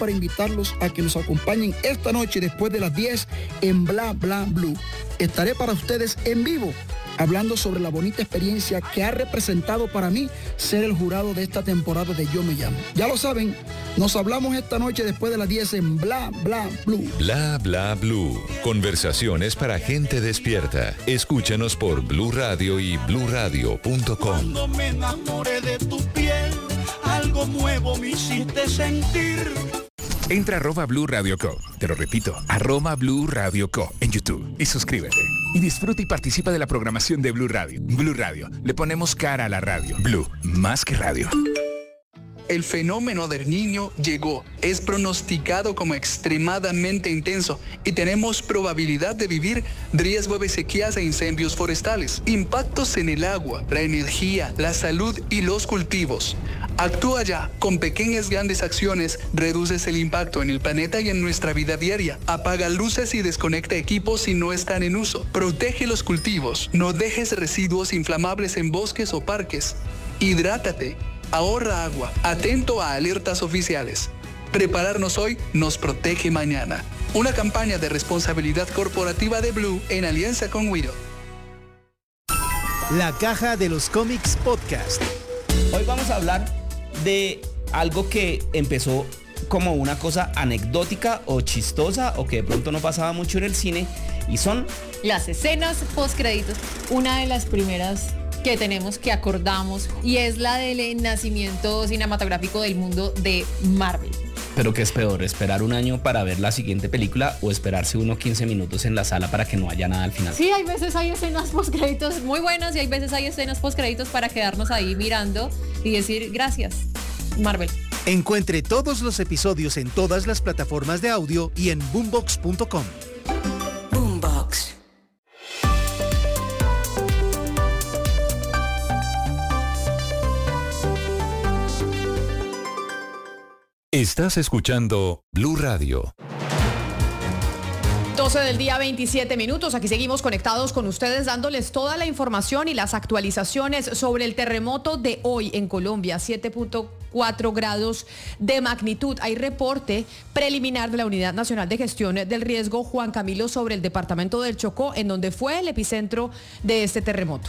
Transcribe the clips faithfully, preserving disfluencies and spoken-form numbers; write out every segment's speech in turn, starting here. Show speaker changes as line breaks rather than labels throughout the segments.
para invitarlos a que nos acompañen esta noche después de las diez en Bla Bla Blue. Estaré para ustedes en vivo, hablando sobre la bonita experiencia que ha representado para mí ser el jurado de esta temporada de Yo Me Llamo. Ya lo saben, nos hablamos esta noche después de las diez en Bla Bla Blue.
Bla Bla Blue. Conversaciones para gente despierta. Escúchanos por Blue Radio y blue radio punto com.
Cuando me enamoré de tu piel, algo nuevo me hiciste sentir.
Entra a arroba Blue Radio Co. Te lo repito, arroba Blue Radio Co. en YouTube y suscríbete. Y disfruta y participa de la programación de Blue Radio. Blue Radio, le ponemos cara a la radio. Blue, más que radio.
El fenómeno del Niño llegó, es pronosticado como extremadamente intenso y tenemos probabilidad de vivir riesgo de sequías e incendios forestales, impactos en el agua, la energía, la salud y los cultivos. Actúa ya, con pequeñas grandes acciones reduces el impacto en el planeta y en nuestra vida diaria. Apaga luces y desconecta equipos si no están en uso. Protege los cultivos, no dejes residuos inflamables en bosques o parques. Hidrátate. Ahorra agua, atento a alertas oficiales. Prepararnos hoy nos protege mañana. Una campaña de responsabilidad corporativa de Blue en alianza con Wido.
La Caja de los Cómics Podcast.
Hoy vamos a hablar de algo que empezó como una cosa anecdótica o chistosa o que de pronto no pasaba mucho en el cine, y son
las escenas postcréditos. Una de las primeras que tenemos, que acordamos, y es la del nacimiento cinematográfico del mundo de Marvel.
Pero ¿qué es peor? ¿Esperar un año para ver la siguiente película o esperarse uno quince minutos en la sala para que no haya nada al final?
Sí, hay veces hay escenas postcréditos muy buenas y hay veces hay escenas postcréditos para quedarnos ahí mirando y decir gracias, Marvel.
Encuentre todos los episodios en todas las plataformas de audio y en boombox punto com.
Boombox.
Estás escuchando Blue Radio.
doce del día, veintisiete minutos. Aquí seguimos conectados con ustedes, dándoles toda la información y las actualizaciones sobre el terremoto de hoy en Colombia, siete punto cuatro grados de magnitud. Hay reporte preliminar de la Unidad Nacional de Gestión del Riesgo, Juan Camilo, sobre el departamento del Chocó, en donde fue el epicentro de este terremoto.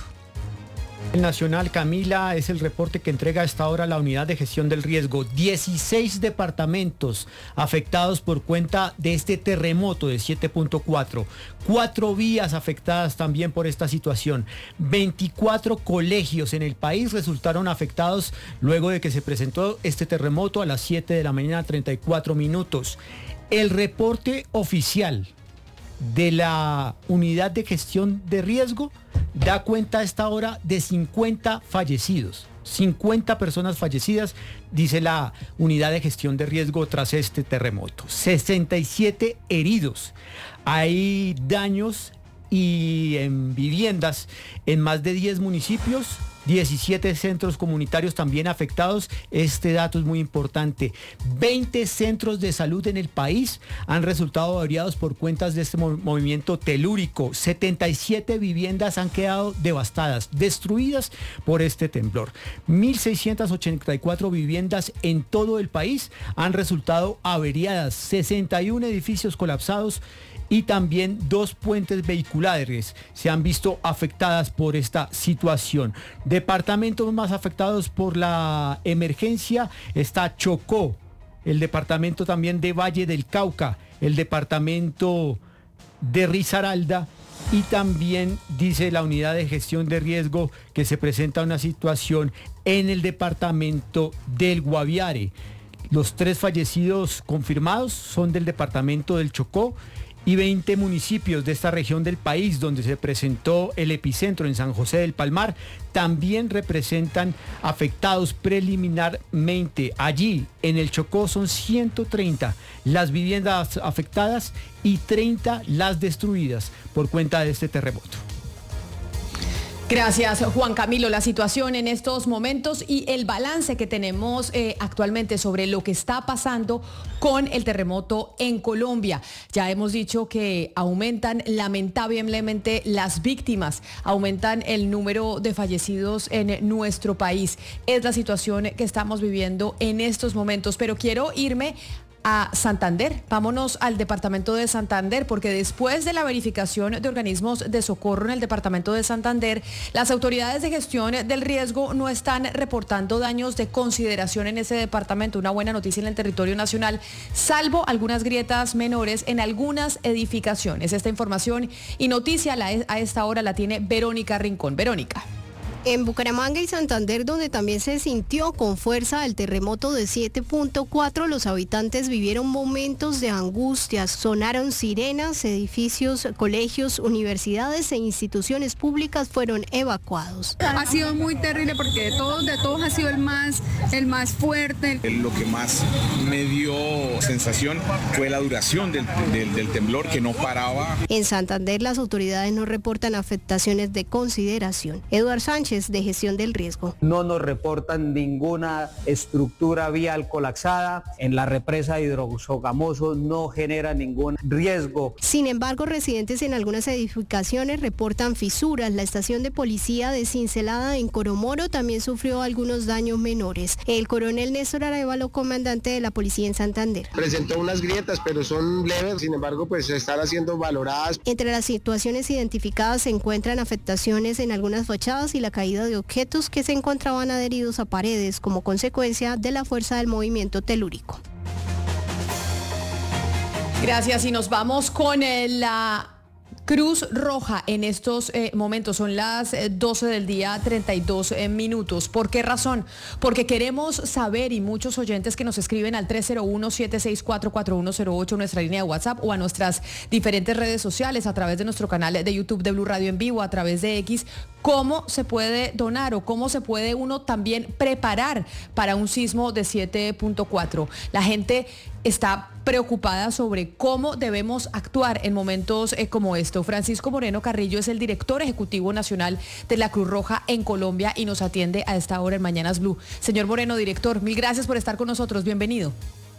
El Nacional, Camila, es el reporte que entrega a esta hora la Unidad de Gestión del Riesgo. dieciséis departamentos afectados por cuenta de este terremoto de siete punto cuatro. Cuatro vías afectadas también por esta situación. veinticuatro colegios en el país resultaron afectados luego de que se presentó este terremoto a las siete de la mañana, treinta y cuatro minutos. El reporte oficial de la Unidad de Gestión de Riesgo da cuenta a esta hora de cincuenta fallecidos. cincuenta personas fallecidas, dice la Unidad de Gestión de Riesgo tras este terremoto. sesenta y siete heridos. Hay daños y en viviendas en más de diez municipios. diecisiete centros comunitarios también afectados. Este dato es muy importante. veinte centros de salud en el país han resultado averiados por cuentas de este movimiento telúrico. setenta y siete viviendas han quedado devastadas, destruidas por este temblor. mil seiscientas ochenta y cuatro viviendas en todo el país han resultado averiadas. sesenta y uno edificios colapsados y también dos puentes vehiculares se han visto afectadas por esta situación. Departamentos más afectados por la emergencia está Chocó, el departamento también de Valle del Cauca, el departamento de Risaralda, y también dice la Unidad de Gestión de Riesgo que se presenta una situación en el departamento del Guaviare. Los tres fallecidos confirmados son del departamento del Chocó, y veinte municipios de esta región del país donde se presentó el epicentro en San José del Palmar también representan afectados preliminarmente. Allí en el Chocó son ciento treinta las viviendas afectadas y treinta las destruidas por cuenta de este terremoto.
Gracias, Juan Camilo. La situación en estos momentos y el balance que tenemos eh, actualmente sobre lo que está pasando con el terremoto en Colombia. Ya hemos dicho que aumentan lamentablemente las víctimas, aumentan el número de fallecidos en nuestro país. Es la situación que estamos viviendo en estos momentos, pero quiero irme a Santander. Vámonos al departamento de Santander, porque después de la verificación de organismos de socorro en el departamento de Santander, las autoridades de gestión del riesgo no están reportando daños de consideración en ese departamento. Una buena noticia en el territorio nacional, salvo algunas grietas menores en algunas edificaciones. Esta información y noticia a esta hora la tiene Verónica Rincón. Verónica.
En Bucaramanga y Santander, donde también se sintió con fuerza el terremoto de siete punto cuatro, los habitantes vivieron momentos de angustia. Sonaron sirenas, edificios, colegios, universidades e instituciones públicas fueron evacuados.
Ha sido muy terrible porque de todos, de todos ha sido el más, el más fuerte.
Lo que más me dio sensación fue la duración del, del, del temblor, que no paraba.
En Santander, las autoridades no reportan afectaciones de consideración. Eduardo Sánchez, de gestión del riesgo.
No nos reportan ninguna estructura vial colapsada. En la represa de Hidrosogamoso no genera ningún riesgo.
Sin embargo, residentes en algunas edificaciones reportan fisuras. La estación de policía de Cincelada en Coromoro también sufrió algunos daños menores. El coronel Néstor Arevalo, comandante de la policía en Santander.
Presentó unas grietas, pero son leves, sin embargo, pues están siendo valoradas.
Entre las situaciones identificadas se encuentran afectaciones en algunas fachadas y la caída de objetos que se encontraban adheridos a paredes como consecuencia de la fuerza del movimiento telúrico.
Gracias, y nos vamos con el, la Cruz Roja en estos eh, momentos. Son las eh, doce del día, treinta y dos eh, minutos. ¿Por qué razón? Porque queremos saber, y muchos oyentes que nos escriben al tres cero uno, siete seis cuatro, cuatro uno cero ocho, nuestra línea de WhatsApp, o a nuestras diferentes redes sociales, a través de nuestro canal de YouTube de Blue Radio en vivo, a través de X, cómo se puede donar o cómo se puede uno también preparar para un sismo de siete punto cuatro. La gente está preocupada sobre cómo debemos actuar en momentos eh, como esto. Francisco Moreno Carrillo es el director ejecutivo nacional de la Cruz Roja en Colombia y nos atiende a esta hora en Mañanas Blue. Señor Moreno, director, mil gracias por estar con nosotros. Bienvenido.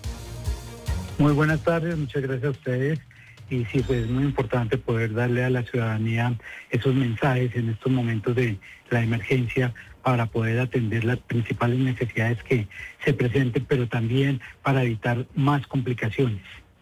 Muy buenas tardes, muchas gracias a ustedes. Y sí, pues es muy importante poder darle a la ciudadanía esos mensajes en estos momentos de la emergencia para poder atender las principales necesidades que se presenten, pero también para evitar más complicaciones.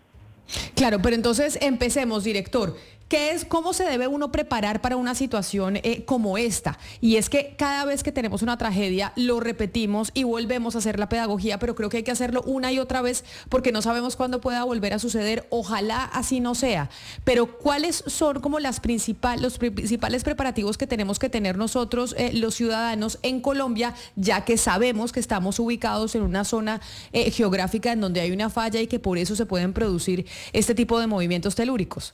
Claro, pero entonces empecemos, director. ¿Qué es, cómo se debe uno preparar para una situación eh, como esta? Y es que cada vez que tenemos una tragedia lo repetimos y volvemos a hacer la pedagogía, pero creo que hay que hacerlo una y otra vez porque no sabemos cuándo pueda volver a suceder. Ojalá así no sea. Pero ¿cuáles son como las principal, los principales preparativos que tenemos que tener nosotros, eh, los ciudadanos en Colombia, ya que sabemos que estamos ubicados en una zona eh, geográfica en donde hay una falla y que por eso se pueden producir este tipo de movimientos telúricos?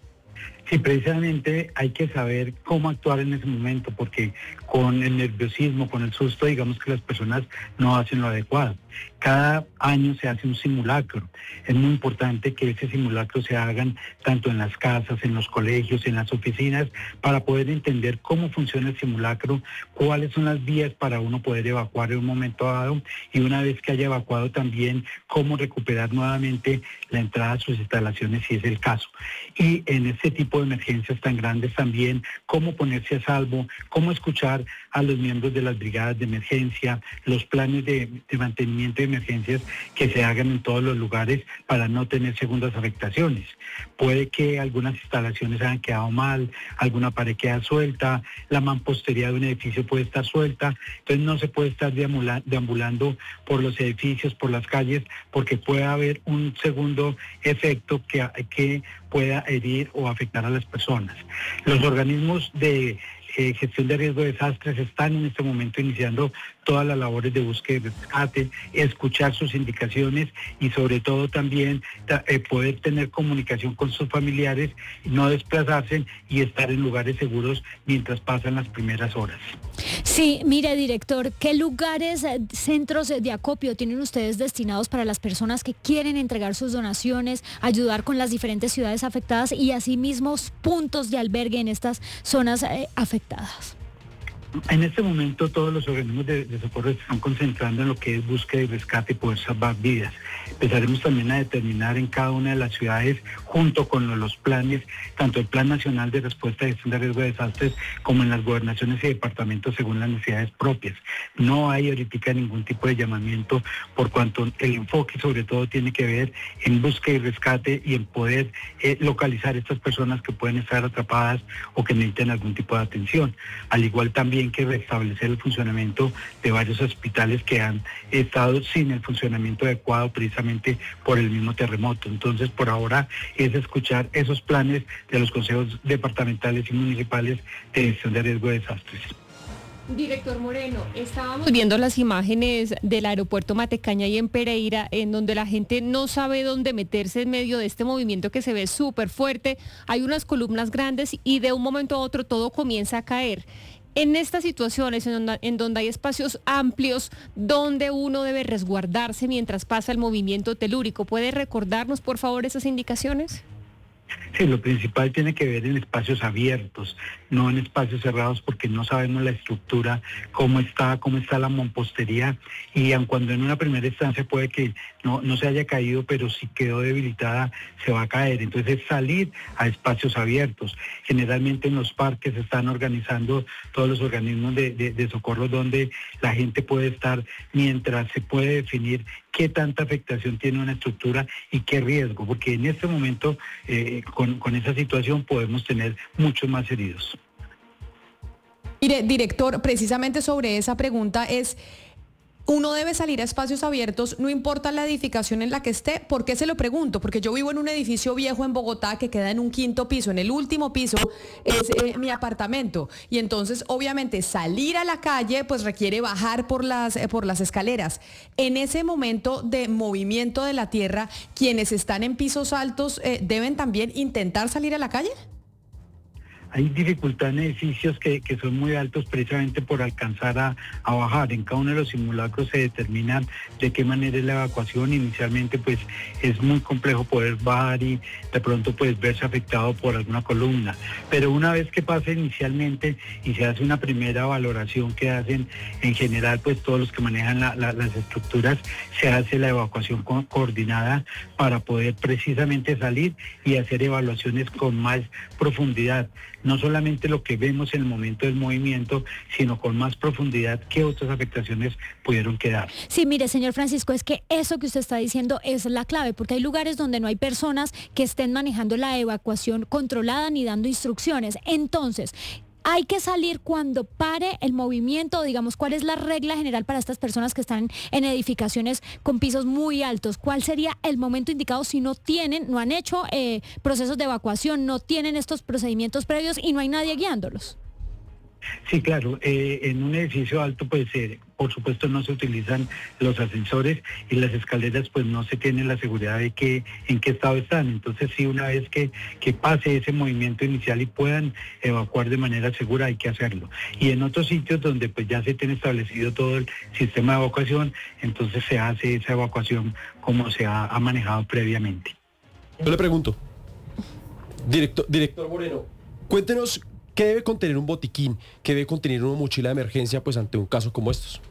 Sí, precisamente hay que saber cómo actuar en ese momento, porque con el nerviosismo, con el susto, digamos que las personas no hacen lo adecuado. Cada año se hace un simulacro. Es muy importante que ese simulacro se hagan tanto en las casas, en los colegios, en las oficinas, para poder entender cómo funciona el simulacro, cuáles son las vías para uno poder evacuar en un momento dado, y una vez que haya evacuado también cómo recuperar nuevamente la entrada a sus instalaciones si es el caso. Y en este tipo de emergencias tan grandes también, cómo ponerse a salvo, cómo escuchar a los miembros de las brigadas de emergencia, los planes de, de mantenimiento de emergencias que se hagan en todos los lugares para no tener segundas afectaciones. Puede que algunas instalaciones hayan quedado mal, alguna pared queda suelta, la mampostería de un edificio puede estar suelta, entonces no se puede estar deambula- deambulando por los edificios, por las calles, porque puede haber un segundo efecto que, que pueda herir o afectar a las personas. Los organismos de Eh, gestión de riesgo de desastres están en este momento iniciando todas las labores de búsqueda y rescate, escuchar sus indicaciones y sobre todo también eh, poder tener comunicación con sus familiares, no desplazarse y estar en lugares seguros mientras pasan las primeras horas.
Sí, mire, director, ¿qué lugares, centros de acopio tienen ustedes destinados para las personas que quieren entregar sus donaciones, ayudar con las diferentes ciudades afectadas y asimismo puntos de albergue en estas zonas eh, afectadas?
En este momento todos los organismos de, de socorro se están concentrando en lo que es búsqueda y rescate y poder salvar vidas. Empezaremos también a determinar en cada una de las ciudades, junto con los planes, tanto el Plan Nacional de Respuesta y Gestión de Riesgo de Desastres, como en las gobernaciones y departamentos según las necesidades propias. No hay ahorita ningún tipo de llamamiento, por cuanto el enfoque sobre todo tiene que ver en búsqueda y rescate y en poder eh, localizar estas personas que pueden estar atrapadas o que necesiten algún tipo de atención. Al igual también que restablecer el funcionamiento de varios hospitales que han estado sin el funcionamiento adecuado precisamente por el mismo terremoto. Entonces, por ahora es escuchar esos planes de los consejos departamentales y municipales de gestión de riesgo de desastres.
Director Moreno, estábamos viendo las imágenes del aeropuerto Matecaña y en Pereira, en donde la gente no sabe dónde meterse en medio de este movimiento que se ve súper fuerte. Hay unas columnas grandes y de un momento a otro todo comienza a caer. En estas situaciones en donde, en donde hay espacios amplios, donde uno debe resguardarse mientras pasa el movimiento telúrico, ¿puede recordarnos por favor esas indicaciones?
Sí, lo principal tiene que ver en espacios abiertos, no en espacios cerrados, porque no sabemos la estructura, cómo está, cómo está la mampostería, y aun cuando en una primera instancia puede que no, no se haya caído, pero si quedó debilitada, se va a caer. Entonces, salir a espacios abiertos. Generalmente en los parques se están organizando todos los organismos de, de, de socorro donde la gente puede estar mientras se puede definir qué tanta afectación tiene una estructura y qué riesgo, porque en este momento eh, con, con esa situación podemos tener muchos más heridos.
Mire, director, precisamente sobre esa pregunta es, uno debe salir a espacios abiertos, no importa la edificación en la que esté. ¿Por qué se lo pregunto? Porque yo vivo en un edificio viejo en Bogotá que queda en un quinto piso. En el último piso es eh, mi apartamento. Y entonces, obviamente, salir a la calle pues requiere bajar por las, eh, por las escaleras. En ese momento de movimiento de la tierra, quienes están en pisos altos eh, deben también intentar salir a la calle.
Hay dificultad en edificios que, que son muy altos precisamente por alcanzar a, a bajar. En cada uno de los simulacros se determina de qué manera es la evacuación. Inicialmente pues es muy complejo poder bajar y de pronto pues verse afectado por alguna columna. Pero una vez que pasa inicialmente y se hace una primera valoración que hacen en general pues todos los que manejan la, la, las estructuras, se hace la evacuación co- coordinada para poder precisamente salir y hacer evaluaciones con más profundidad. No solamente lo que vemos en el momento del movimiento, sino con más profundidad qué otras afectaciones pudieron quedar.
Sí, mire, señor Francisco, es que eso que usted está diciendo es la clave, porque hay lugares donde no hay personas que estén manejando la evacuación controlada ni dando instrucciones. Entonces, hay que salir cuando pare el movimiento, digamos, ¿cuál es la regla general para estas personas que están en edificaciones con pisos muy altos? ¿Cuál sería el momento indicado si no tienen, no han hecho eh, procesos de evacuación, no tienen estos procedimientos previos y no hay nadie guiándolos?
Sí, claro, eh, en un edificio alto pues eh, por supuesto no se utilizan los ascensores y las escaleras pues no se tiene la seguridad de que en qué estado están. Entonces sí, una vez que, que pase ese movimiento inicial y puedan evacuar de manera segura, hay que hacerlo. Y en otros sitios donde pues ya se tiene establecido todo el sistema de evacuación, entonces se hace esa evacuación como se ha, ha manejado previamente.
Yo le pregunto, director, director Moreno, cuéntenos ¿qué debe contener un botiquín? ¿Qué debe contener una mochila de emergencia pues ante un caso como estos?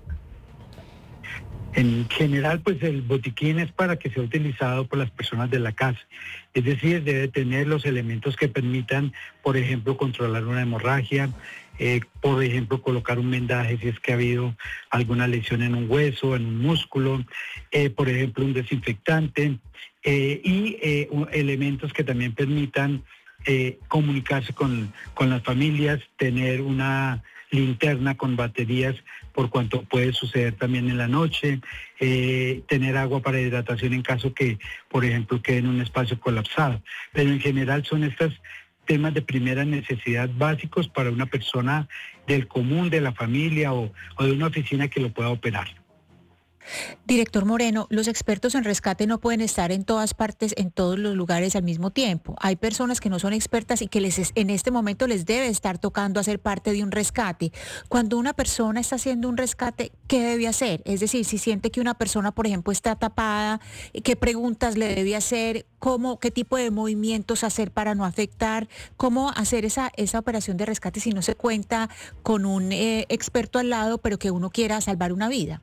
En general, pues el botiquín es para que sea utilizado por las personas de la casa. Es decir, debe tener los elementos que permitan, por ejemplo, controlar una hemorragia, eh, por ejemplo, colocar un vendaje si es que ha habido alguna lesión en un hueso, en un músculo, eh, por ejemplo, un desinfectante eh, y eh, elementos que también permitan Eh, comunicarse con, con las familias, tener una linterna con baterías por cuanto puede suceder también en la noche, eh, tener agua para hidratación en caso que, por ejemplo, quede en un espacio colapsado. Pero en general son estos temas de primera necesidad básicos para una persona del común, de la familia o, o de una oficina que lo pueda operar.
Director Moreno, los expertos en rescate no pueden estar en todas partes, en todos los lugares al mismo tiempo. Hay personas que no son expertas y que les es, en este momento les debe estar tocando hacer parte de un rescate. Cuando una persona está haciendo un rescate, ¿qué debe hacer? Es decir, si siente que una persona, por ejemplo, está tapada, ¿qué preguntas le debe hacer? ¿Cómo, qué tipo de movimientos hacer para no afectar? ¿Cómo hacer esa, esa operación de rescate si no se cuenta con un eh, experto al lado, pero que uno quiera salvar una vida?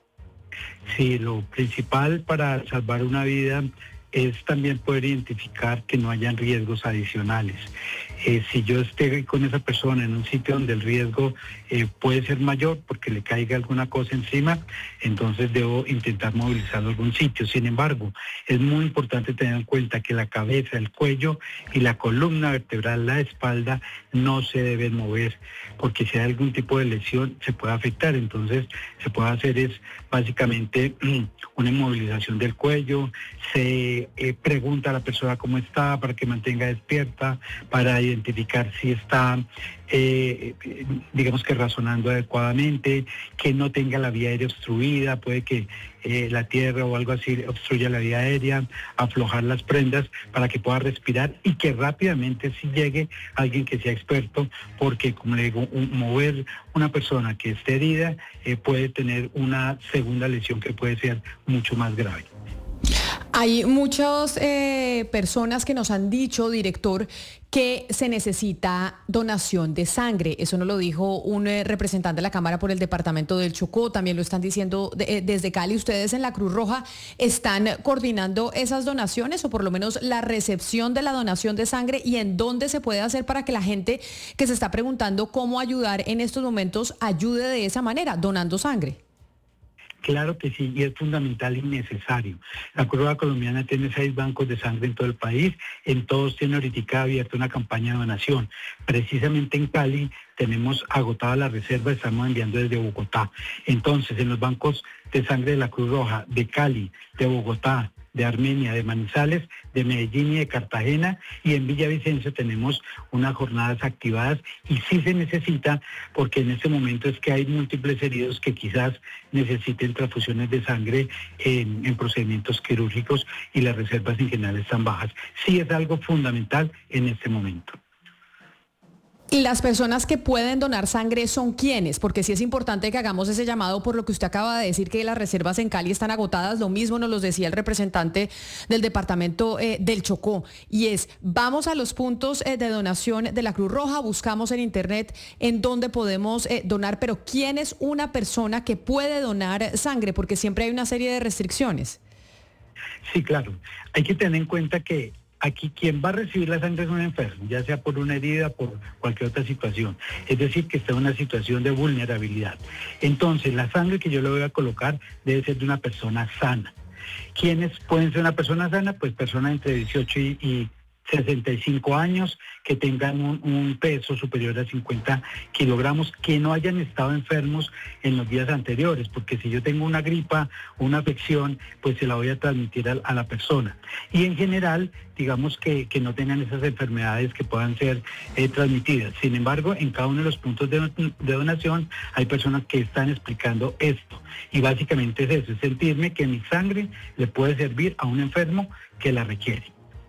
Sí, lo principal para salvar una vida es también poder identificar que no hayan riesgos adicionales. Eh, si yo esté con esa persona en un sitio donde el riesgo eh, puede ser mayor porque le caiga alguna cosa encima, entonces debo intentar movilizarlo a algún sitio. Sin embargo, es muy importante tener en cuenta que la cabeza, el cuello y la columna vertebral, la espalda, no se deben mover, porque si hay algún tipo de lesión se puede afectar. Entonces, se puede hacer es básicamente una inmovilización del cuello, se eh, pregunta a la persona cómo está para que mantenga despierta, para identificar si está, eh, digamos que razonando adecuadamente, que no tenga la vía aérea obstruida, puede que eh, la tierra o algo así obstruya la vía aérea, aflojar las prendas para que pueda respirar y que rápidamente si llegue alguien que sea experto, porque como le digo, un, mover una persona que esté herida eh, puede tener una segunda lesión que puede ser mucho más grave.
Hay muchas eh, personas que nos han dicho, director, que se necesita donación de sangre. Eso nos lo dijo un eh, representante de la Cámara por el departamento del Chocó, también lo están diciendo de, eh, desde Cali. ¿Ustedes en la Cruz Roja están coordinando esas donaciones o por lo menos la recepción de la donación de sangre y en dónde se puede hacer para que la gente que se está preguntando cómo ayudar en estos momentos ayude de esa manera, donando sangre?
Claro que sí, y es fundamental y necesario. La Cruz Roja Colombiana tiene seis bancos de sangre en todo el país, en todos tiene ahorita abierta una campaña de donación. Precisamente en Cali tenemos agotada la reserva, estamos enviando desde Bogotá. Entonces, en los bancos de sangre de la Cruz Roja, de Cali, de Bogotá, de Armenia, de Manizales, de Medellín y de Cartagena, y en Villavicencio tenemos unas jornadas activadas y sí se necesita porque en este momento es que hay múltiples heridos que quizás necesiten transfusiones de sangre en, en procedimientos quirúrgicos y las reservas en general están bajas. Sí es algo fundamental en este momento.
¿Y las personas que pueden donar sangre son quiénes? Porque sí es importante que hagamos ese llamado por lo que usted acaba de decir, que las reservas en Cali están agotadas. Lo mismo nos lo decía el representante del departamento eh, del Chocó. Y es, vamos a los puntos eh, de donación de la Cruz Roja, buscamos en internet en dónde podemos eh, donar, pero ¿quién es una persona que puede donar sangre? Porque siempre hay una serie de restricciones.
Sí, claro. Hay que tener en cuenta que aquí quien va a recibir la sangre es un enfermo, ya sea por una herida, por cualquier otra situación. Es decir, que está en una situación de vulnerabilidad. Entonces, la sangre que yo le voy a colocar debe ser de una persona sana. ¿Quiénes pueden ser una persona sana? Pues personas entre dieciocho y, y sesenta y cinco años, que tengan un, un peso superior a cincuenta kilogramos, que no hayan estado enfermos en los días anteriores, porque si yo tengo una gripa o una afección, pues se la voy a transmitir a, a la persona. Y en general, digamos que, que no tengan esas enfermedades que puedan ser eh, transmitidas. Sin embargo, en cada uno de los puntos de, de donación hay personas que están explicando esto. Y básicamente es eso, es sentirme que mi sangre le puede servir a un enfermo que la requiere.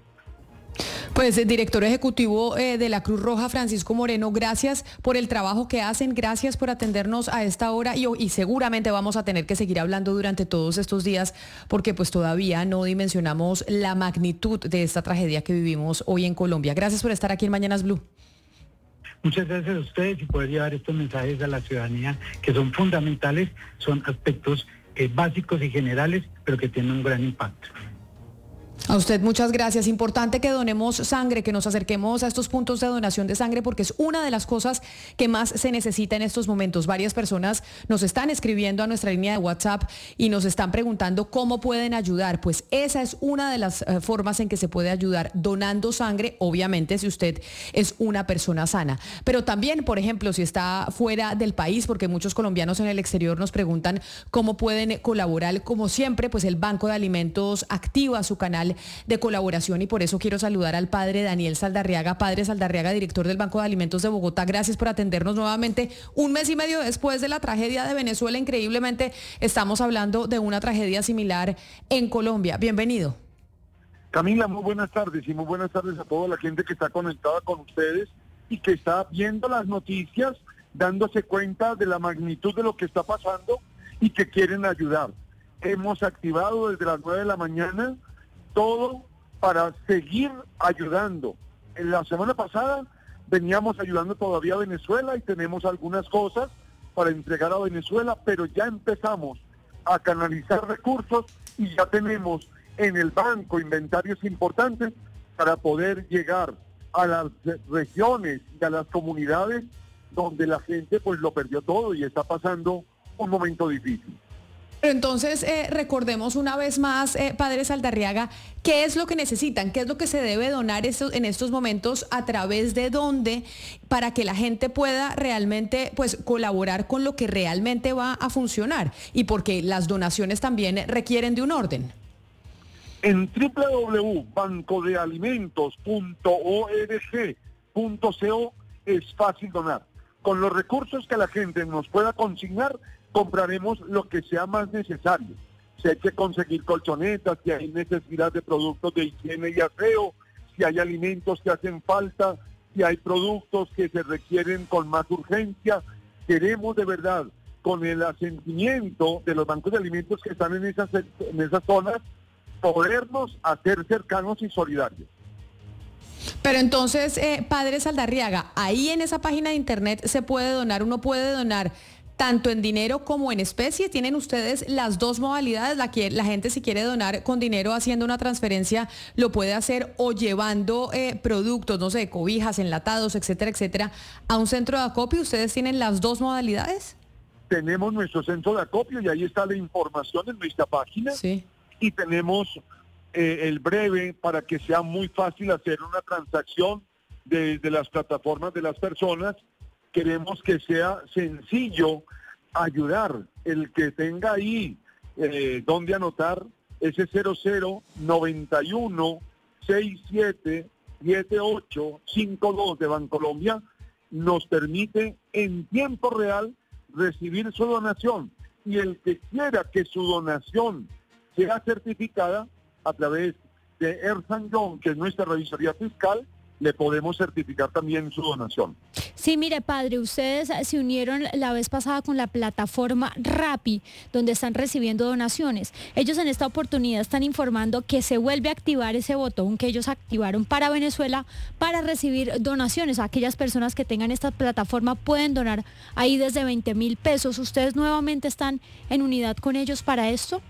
Pues el director ejecutivo eh, de la Cruz Roja, Francisco Moreno, gracias por el trabajo que hacen, gracias por atendernos a esta hora y, y seguramente vamos a tener que seguir hablando durante todos estos días porque pues todavía no dimensionamos la magnitud de esta tragedia que vivimos hoy en Colombia. Gracias por estar aquí en Mañanas Blue.
Muchas gracias a ustedes y poder llevar estos mensajes a la ciudadanía que son fundamentales, son aspectos eh, básicos y generales, pero que tienen un gran impacto.
A usted muchas gracias. Importante que donemos sangre, que nos acerquemos a estos puntos de donación de sangre porque es una de las cosas que más se necesita en estos momentos. Varias personas nos están escribiendo a nuestra línea de WhatsApp y nos están preguntando cómo pueden ayudar. Pues esa es una de las eh, formas en que se puede ayudar, donando sangre, obviamente si usted es una persona sana. Pero también, por ejemplo, si está fuera del país, porque muchos colombianos en el exterior nos preguntan cómo pueden colaborar. Como siempre, pues el Banco de Alimentos activa su canal de colaboración y por eso quiero saludar al padre Daniel Saldarriaga. Padre Saldarriaga, director del Banco de Alimentos de Bogotá, gracias por atendernos nuevamente. Un mes y medio después de la tragedia de Venezuela, increíblemente estamos hablando de una tragedia similar en Colombia. Bienvenido.
Camila, muy buenas tardes y muy buenas tardes a toda la gente que está conectada con ustedes y que está viendo las noticias, dándose cuenta de la magnitud de lo que está pasando y que quieren ayudar. Hemos activado desde las nueve de la mañana todo para seguir ayudando. En la semana pasada veníamos ayudando todavía a Venezuela y tenemos algunas cosas para entregar a Venezuela, pero ya empezamos a canalizar recursos y ya tenemos en el banco inventarios importantes para poder llegar a las regiones y a las comunidades donde la gente pues lo perdió todo y está pasando un momento difícil.
Entonces, eh, recordemos una vez más, eh, padre Saldarriaga, ¿qué es lo que necesitan? ¿Qué es lo que se debe donar estos, en estos momentos? ¿A través de dónde? Para que la gente pueda realmente pues, colaborar con lo que realmente va a funcionar. Y porque las donaciones también requieren de un orden.
En doble u doble u doble u punto banco de alimentos punto org punto co es fácil donar. Con los recursos que la gente nos pueda consignar, compraremos lo que sea más necesario. Si hay que conseguir colchonetas, si hay necesidad de productos de higiene y aseo, si hay alimentos que hacen falta, si hay productos que se requieren con más urgencia. Queremos de verdad, con el asentimiento de los bancos de alimentos que están en esas, en esas zonas, podernos hacer cercanos y solidarios.
Pero entonces, eh, padre Saldarriaga, ahí en esa página de internet se puede donar, uno puede donar tanto en dinero como en especie. ¿Tienen ustedes las dos modalidades? La, que, la gente si quiere donar con dinero haciendo una transferencia, lo puede hacer o llevando eh, productos, no sé, cobijas, enlatados, etcétera, etcétera, a un centro de acopio. ¿Ustedes tienen las dos modalidades?
Tenemos nuestro centro de acopio y ahí está la información en nuestra página.
Sí.
Y tenemos eh, el breve para que sea muy fácil hacer una transacción desde las plataformas de las personas. Queremos que sea sencillo ayudar. El que tenga ahí eh, donde anotar ese cero cero noventa y uno sesenta y siete setenta y ocho cincuenta y dos de Bancolombia nos permite en tiempo real recibir su donación. Y el que quiera que su donación sea certificada a través de Ernst and Young, que es nuestra revisoría fiscal, le podemos certificar también su donación.
Sí, mire, padre, ustedes se unieron la vez pasada con la plataforma Rappi, donde están recibiendo donaciones. Ellos en esta oportunidad están informando que se vuelve a activar ese botón que ellos activaron para Venezuela para recibir donaciones. Aquellas personas que tengan esta plataforma pueden donar ahí desde veinte mil pesos. ¿Ustedes nuevamente están en unidad con ellos para esto?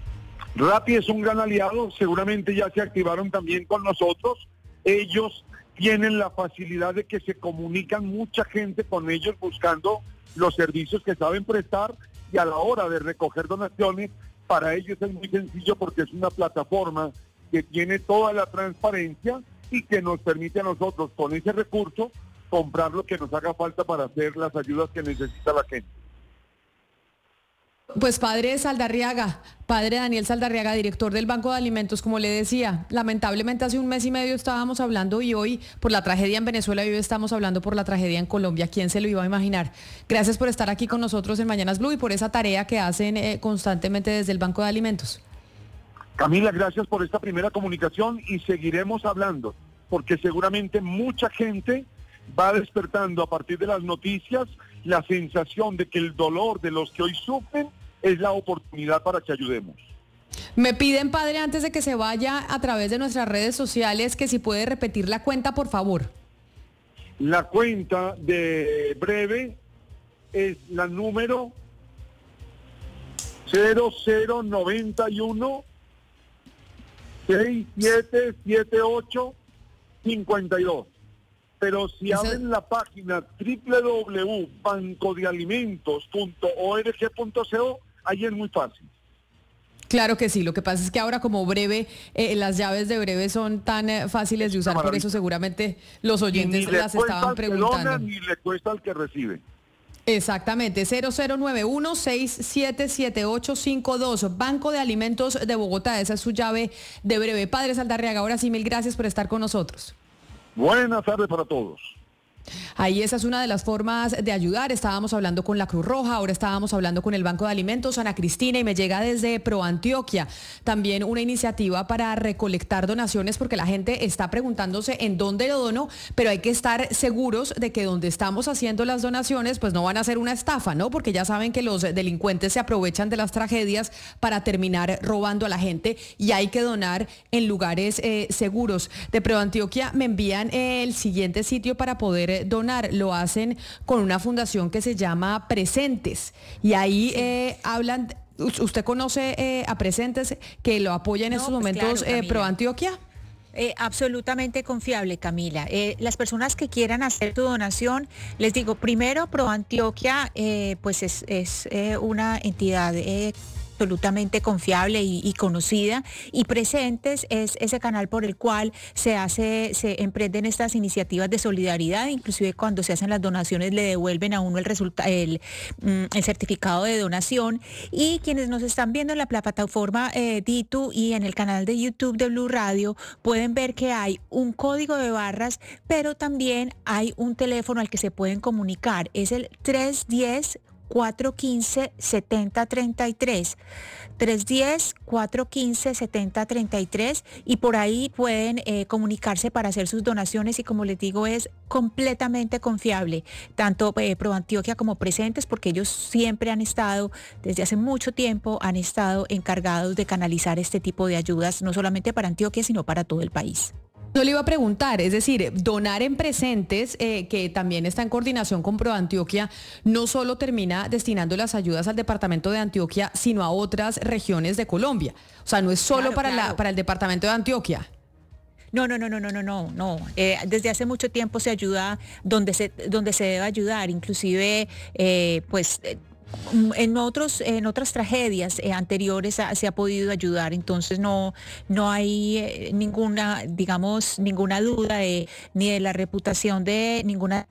Rappi es un gran aliado, seguramente ya se activaron también con nosotros. Ellos tienen la facilidad de que se comunican mucha gente con ellos buscando los servicios que saben prestar, y a la hora de recoger donaciones, para ellos es muy sencillo porque es una plataforma que tiene toda la transparencia y que nos permite a nosotros con ese recurso comprar lo que nos haga falta para hacer las ayudas que necesita la gente.
Pues padre Saldarriaga, padre Daniel Saldarriaga, director del Banco de Alimentos, como le decía, lamentablemente hace un mes y medio estábamos hablando y hoy por la tragedia en Venezuela y hoy estamos hablando por la tragedia en Colombia. ¿Quién se lo iba a imaginar? Gracias por estar aquí con nosotros en Mañanas Blue y por esa tarea que hacen eh, constantemente desde el Banco de Alimentos.
Camila, gracias por esta primera comunicación y seguiremos hablando, porque seguramente mucha gente va despertando a partir de las noticias la sensación de que el dolor de los que hoy sufren es la oportunidad para que ayudemos.
Me piden, padre, antes de que se vaya, a través de nuestras redes sociales, que si puede repetir la cuenta, por favor.
La cuenta de breve es la número cero cero noventa y uno sesenta y siete setenta y ocho cincuenta y dos. Pero si Eso... abren la página doble u doble u doble u punto banco de alimentos punto org punto co, ahí es muy fácil.
Claro que sí, lo que pasa es que ahora como breve, eh, las llaves de breve son tan eh, fáciles de usar, por eso seguramente los oyentes las estaban preguntando.
Ni le cuesta al que recibe.
Exactamente, cero cero nueve uno seis siete siete ocho cinco dos, Banco de Alimentos de Bogotá, esa es su llave de breve. Padre Saldarriaga, ahora sí, mil gracias por estar con nosotros.
Buenas tardes para todos.
Ahí esa es una de las formas de ayudar. Estábamos hablando con la Cruz Roja, ahora estábamos hablando con el Banco de Alimentos, Ana Cristina, y me llega desde ProAntioquia también una iniciativa para recolectar donaciones, porque la gente está preguntándose en dónde lo dono, pero hay que estar seguros de que donde estamos haciendo las donaciones pues no van a ser una estafa, ¿no? Porque ya saben que los delincuentes se aprovechan de las tragedias para terminar robando a la gente, y hay que donar en lugares eh, seguros. De ProAntioquia me envían eh, el siguiente sitio para poder donar. Lo hacen con una fundación que se llama Presentes, y ahí eh, hablan. ¿Usted conoce eh, a Presentes, que lo apoya en no, estos pues momentos claro, eh, ProAntioquia?
Eh, absolutamente confiable, Camila. Eh, las personas que quieran hacer tu donación, les digo, primero, ProAntioquia eh, pues es, es eh, una entidad eh, absolutamente confiable y, y conocida, y Presentes es ese canal por el cual se hace, se emprenden estas iniciativas de solidaridad. Inclusive cuando se hacen las donaciones le devuelven a uno el resultado, el, el certificado de donación. Y quienes nos están viendo en la plataforma eh, Ditu y en el canal de YouTube de Blue Radio pueden ver que hay un código de barras, pero también hay un teléfono al que se pueden comunicar. Es el tres uno cero, cuatro uno cinco, siete cero tres tres, tres uno cero, cuatro uno cinco, siete cero tres tres, y por ahí pueden eh, comunicarse para hacer sus donaciones, y como les digo, es completamente confiable, tanto eh, ProAntioquia como Presentes, porque ellos siempre han estado, desde hace mucho tiempo, han estado encargados de canalizar este tipo de ayudas, no solamente para Antioquia, sino para todo el país.
Yo le iba a preguntar, es decir, donar en Presentes, eh, que también está en coordinación con ProAntioquia, no solo termina destinando las ayudas al departamento de Antioquia, sino a otras regiones de Colombia. O sea, no es solo claro, para, claro. La, para el departamento de Antioquia.
No, no, no, no, no, no, no, no. Eh, desde hace mucho tiempo se ayuda donde se, donde se debe ayudar, inclusive, eh, pues... Eh, En otros, en otras tragedias eh, anteriores a, se ha podido ayudar, entonces no, no hay eh, ninguna, digamos, ninguna duda de, ni de la reputación de ninguna.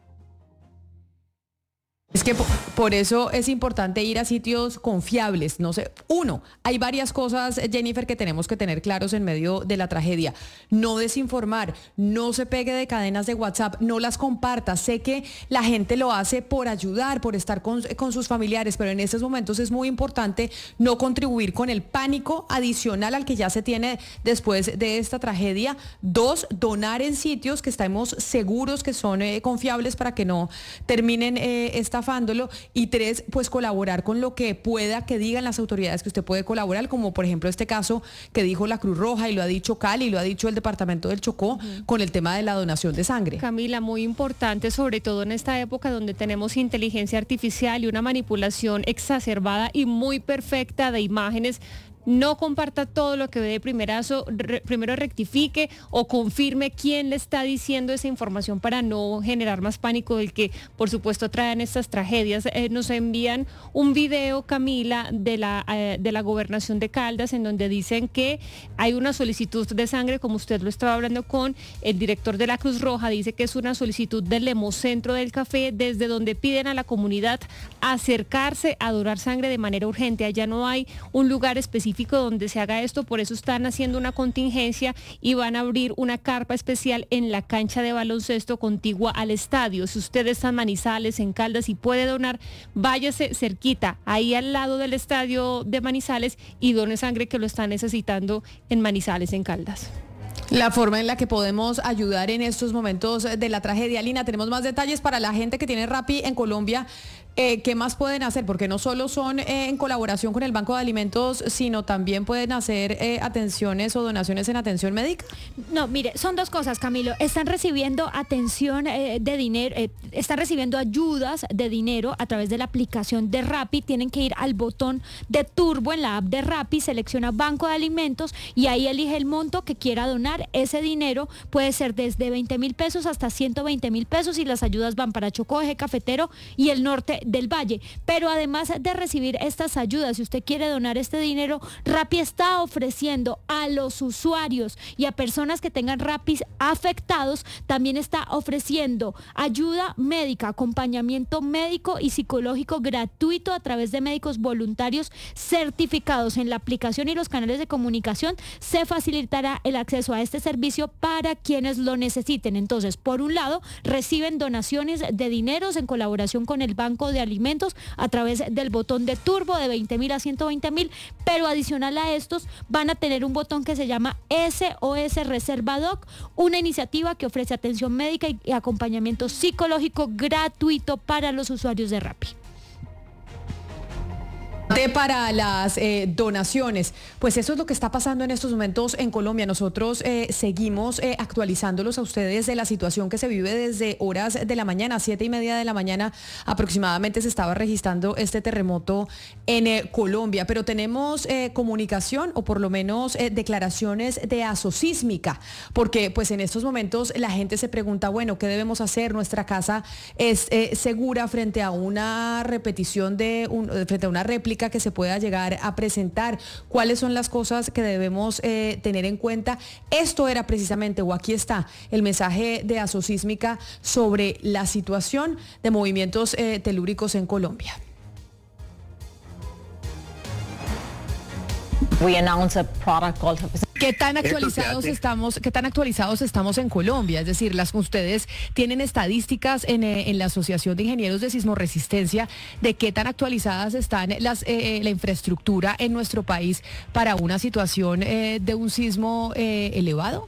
Es que por eso es importante ir a sitios confiables. No sé, uno, hay varias cosas, Jennifer, que tenemos que tener claros en medio de la tragedia. No desinformar, no se pegue de cadenas de WhatsApp, no las comparta. Sé que la gente lo hace por ayudar, por estar con, con sus familiares, pero en estos momentos es muy importante no contribuir con el pánico adicional al que ya se tiene después de esta tragedia. Dos, donar en sitios que estemos seguros que son eh, confiables para que no terminen eh, esta Fándolo. Y tres, pues colaborar con lo que pueda que digan las autoridades que usted puede colaborar, como por ejemplo este caso que dijo la Cruz Roja y lo ha dicho Cali y lo ha dicho el departamento del Chocó, uh-huh, con el tema de la donación de sangre.
Camila, muy importante, sobre todo en esta época donde tenemos inteligencia artificial y una manipulación exacerbada y muy perfecta de imágenes. No comparta todo lo que ve de primerazo, re, primero rectifique o confirme quién le está diciendo esa información para no generar más pánico del que, por supuesto, traen estas tragedias. Eh, nos envían un video, Camila, de la, eh, de la gobernación de Caldas, en donde dicen que hay una solicitud de sangre, como usted lo estaba hablando con el director de la Cruz Roja, dice que es una solicitud del Hemocentro del Café, desde donde piden a la comunidad acercarse a donar sangre de manera urgente. Allá no hay un lugar específico donde se haga esto, por eso están haciendo una contingencia y van a abrir una carpa especial en la cancha de baloncesto contigua al estadio. Si usted está en Manizales, en Caldas, y puede donar, váyase cerquita, ahí al lado del estadio de Manizales, y done sangre, que lo está necesitando en Manizales, en Caldas.
La forma en la que podemos ayudar en estos momentos de la tragedia. Lina, tenemos más detalles para la gente que tiene Rappi en Colombia. Eh, ¿Qué más pueden hacer? Porque no solo son eh, en colaboración con el Banco de Alimentos, sino también pueden hacer eh, atenciones o donaciones en atención médica.
No, mire, son dos cosas, Camilo. Están recibiendo atención eh, de dinero, eh, están recibiendo ayudas de dinero a través de la aplicación de Rappi. Tienen que ir al botón de turbo en la app de Rappi, selecciona Banco de Alimentos y ahí elige el monto que quiera donar. Ese dinero puede ser desde veinte mil pesos hasta ciento veinte mil pesos, y las ayudas van para Chocó, Eje Cafetero y el norte del Valle. Pero además de recibir estas ayudas, si usted quiere donar este dinero, Rappi está ofreciendo a los usuarios y a personas que tengan Rappi afectados, también está ofreciendo ayuda médica, acompañamiento médico y psicológico gratuito a través de médicos voluntarios certificados. En la aplicación y los canales de comunicación se facilitará el acceso a este servicio para quienes lo necesiten. Entonces, por un lado, reciben donaciones de dineros en colaboración con el Banco de Alimentos a través del botón de turbo de veinte mil a ciento veinte mil, pero adicional a estos van a tener un botón que se llama S O S Reserva Doc, una iniciativa que ofrece atención médica y acompañamiento psicológico gratuito para los usuarios de Rappi.
De para las eh, donaciones, pues eso es lo que está pasando en estos momentos en Colombia. Nosotros eh, seguimos eh, actualizándolos a ustedes de la situación que se vive desde horas de la mañana, siete y media de la mañana aproximadamente se estaba registrando este terremoto en eh, Colombia, pero tenemos eh, comunicación o por lo menos eh, declaraciones de Asosísmica, porque pues en estos momentos la gente se pregunta, bueno, ¿qué debemos hacer? Nuestra casa es eh, segura frente a una repetición de un, frente a una réplica que se pueda llegar a presentar. ¿Cuáles son las cosas que debemos eh, tener en cuenta? Esto era precisamente, o aquí está, el mensaje de Asosísmica sobre la situación de movimientos eh, telúricos en Colombia.
We announce a product called...
¿Qué tan actualizados estamos, qué tan actualizados estamos en Colombia? Es decir, las ustedes tienen estadísticas en, eh, en la Asociación de Ingenieros de Sismoresistencia de qué tan actualizadas están las, eh, la infraestructura en nuestro país para una situación eh, de un sismo eh, elevado.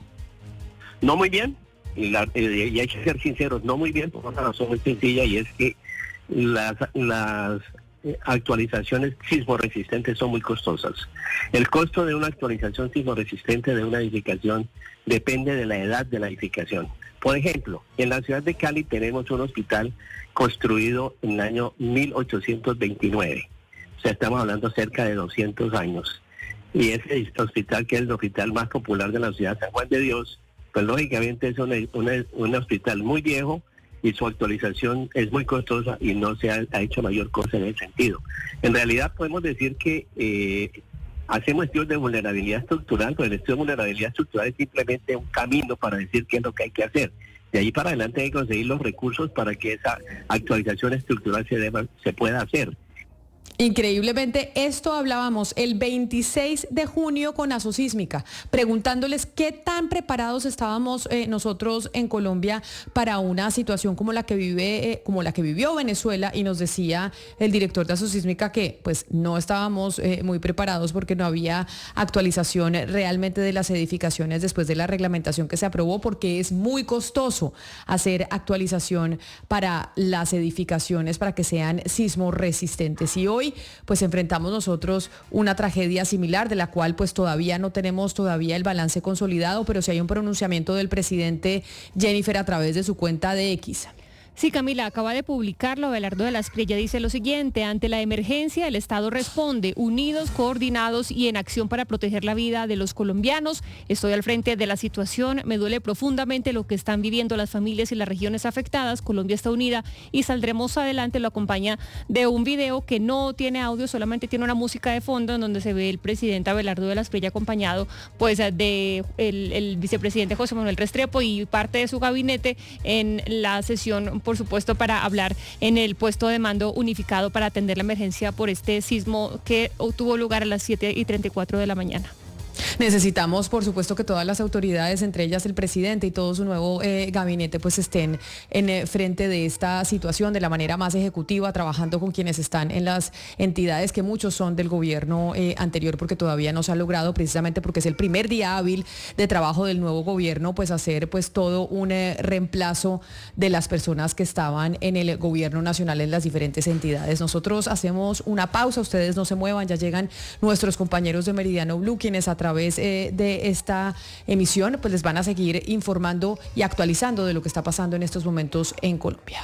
No muy bien, y, la, eh, y hay que ser sinceros, no muy bien por una razón muy sencilla, y es que las, las actualizaciones sismoresistentes son muy costosas. El costo de una actualización sismoresistente de una edificación depende de la edad de la edificación. Por ejemplo, en la ciudad de Cali tenemos un hospital construido en el año mil ochocientos veintinueve. O sea, estamos hablando cerca de doscientos años. Y ese hospital, que es el hospital más popular de la ciudad de San Juan de Dios, pues lógicamente es un, un, un hospital muy viejo, y su actualización es muy costosa y no se ha, ha hecho mayor cosa en ese sentido. En realidad podemos decir que eh, hacemos estudios de vulnerabilidad estructural, pero el estudio de vulnerabilidad estructural es simplemente un camino para decir qué es lo que hay que hacer. De ahí para adelante hay que conseguir los recursos para que esa actualización estructural se, deba, se pueda hacer.
Increíblemente, esto hablábamos el veintiséis de junio con Asosísmica, preguntándoles qué tan preparados estábamos eh, nosotros en Colombia para una situación como la que vive, eh, como la que vivió Venezuela, y nos decía el director de Asosísmica que pues no estábamos eh, muy preparados porque no había actualización realmente de las edificaciones después de la reglamentación que se aprobó, porque es muy costoso hacer actualización para las edificaciones para que sean sismo resistentes. Y hoy pues enfrentamos nosotros una tragedia similar, de la cual pues todavía no tenemos todavía el balance consolidado, pero sí hay un pronunciamiento del presidente Jennifer a través de su cuenta de X.
Sí, Camila, acaba de publicarlo. Abelardo de la Espriella dice lo siguiente: ante la emergencia, el Estado responde unidos, coordinados y en acción para proteger la vida de los colombianos. Estoy al frente de la situación, me duele profundamente lo que están viviendo las familias y las regiones afectadas. Colombia está unida y saldremos adelante. Lo acompaña de un video que no tiene audio, solamente tiene una música de fondo en donde se ve el presidente Abelardo de la Espriella acompañado pues de el, el vicepresidente José Manuel Restrepo y parte de su gabinete en la sesión, por supuesto, para hablar en el puesto de mando unificado para atender la emergencia por este sismo que tuvo lugar a las siete y treinta y cuatro de la mañana.
Necesitamos, por supuesto, que todas las autoridades, entre ellas el presidente y todo su nuevo eh, gabinete, pues estén en eh, frente de esta situación de la manera más ejecutiva, trabajando con quienes están en las entidades, que muchos son del gobierno eh, anterior, porque todavía no se ha logrado, precisamente porque es el primer día hábil de trabajo del nuevo gobierno, pues hacer pues todo un eh, reemplazo de las personas que estaban en el gobierno nacional en las diferentes entidades. Nosotros hacemos una pausa, ustedes no se muevan, ya llegan nuestros compañeros de Meridiano Blue, quienes a través eh, de esta emisión pues les van a seguir informando y actualizando de lo que está pasando en estos momentos en Colombia.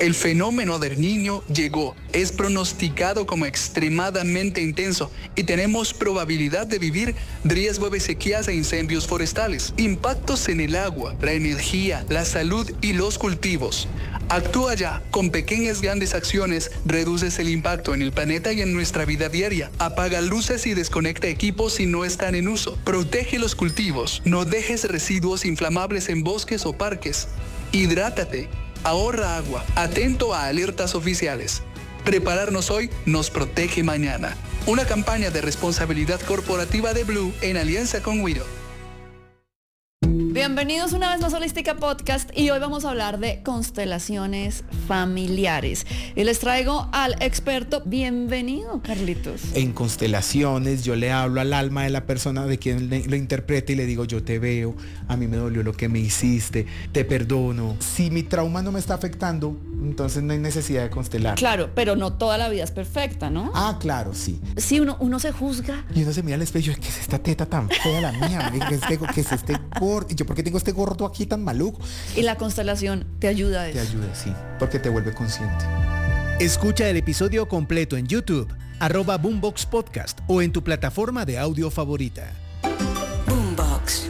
El fenómeno del Niño llegó, es pronosticado como extremadamente intenso y tenemos probabilidad de vivir riesgo de sequías e incendios forestales, impactos en el agua, la energía, la salud y los cultivos. Actúa ya, con pequeñas grandes acciones reduces el impacto en el planeta y en nuestra vida diaria. Apaga luces y desconecta equipos si no están en uso. Protege los cultivos, no dejes residuos inflamables en bosques o parques. Hidrátate. Ahorra agua, atento a alertas oficiales. Prepararnos hoy nos protege mañana. Una campaña de responsabilidad corporativa de Blue en alianza con Wido.
Bienvenidos una vez más a Holística Podcast y hoy vamos a hablar de constelaciones familiares. Y les traigo al experto. Bienvenido, Carlitos.
En constelaciones yo le hablo al alma de la persona de quien le, lo interprete y le digo, yo te veo, a mí me dolió lo que me hiciste, te perdono. Si mi trauma no me está afectando, entonces no hay necesidad de constelar.
Claro, pero no toda la vida es perfecta, ¿no?
Ah, claro, sí.
Sí, uno, uno se juzga.
Y uno se mira al espejo, ¿qué es esta teta tan fea la mía? ¿Qué es este, qué es este gordo? ¿Y yo por qué tengo este gordo aquí tan maluco?
Y la constelación te ayuda a eso.
Te ayuda, sí, porque te vuelve consciente.
Escucha el episodio completo en YouTube, arroba Boombox Podcast o en tu plataforma de audio favorita.
Boombox.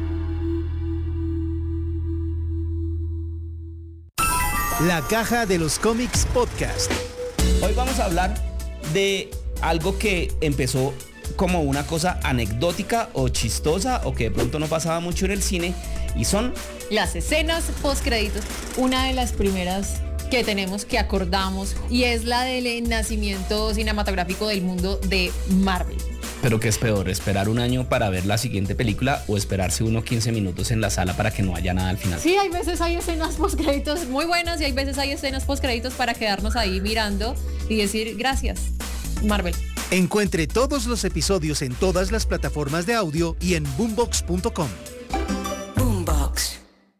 La caja de los cómics podcast.
Hoy vamos a hablar de algo que empezó como una cosa anecdótica o chistosa o que de pronto no pasaba mucho en el cine y son
las escenas postcréditos. Una de las primeras que tenemos, que acordamos, y es la del nacimiento cinematográfico del mundo de Marvel.
Pero ¿qué es peor? ¿Esperar un año para ver la siguiente película o esperarse unos quince minutos en la sala para que no haya nada al final?
Sí, hay veces hay escenas postcréditos muy buenas y hay veces hay escenas postcréditos para quedarnos ahí mirando y decir gracias, Marvel.
Encuentre todos los episodios en todas las plataformas de audio y en boombox punto com.
Boombox.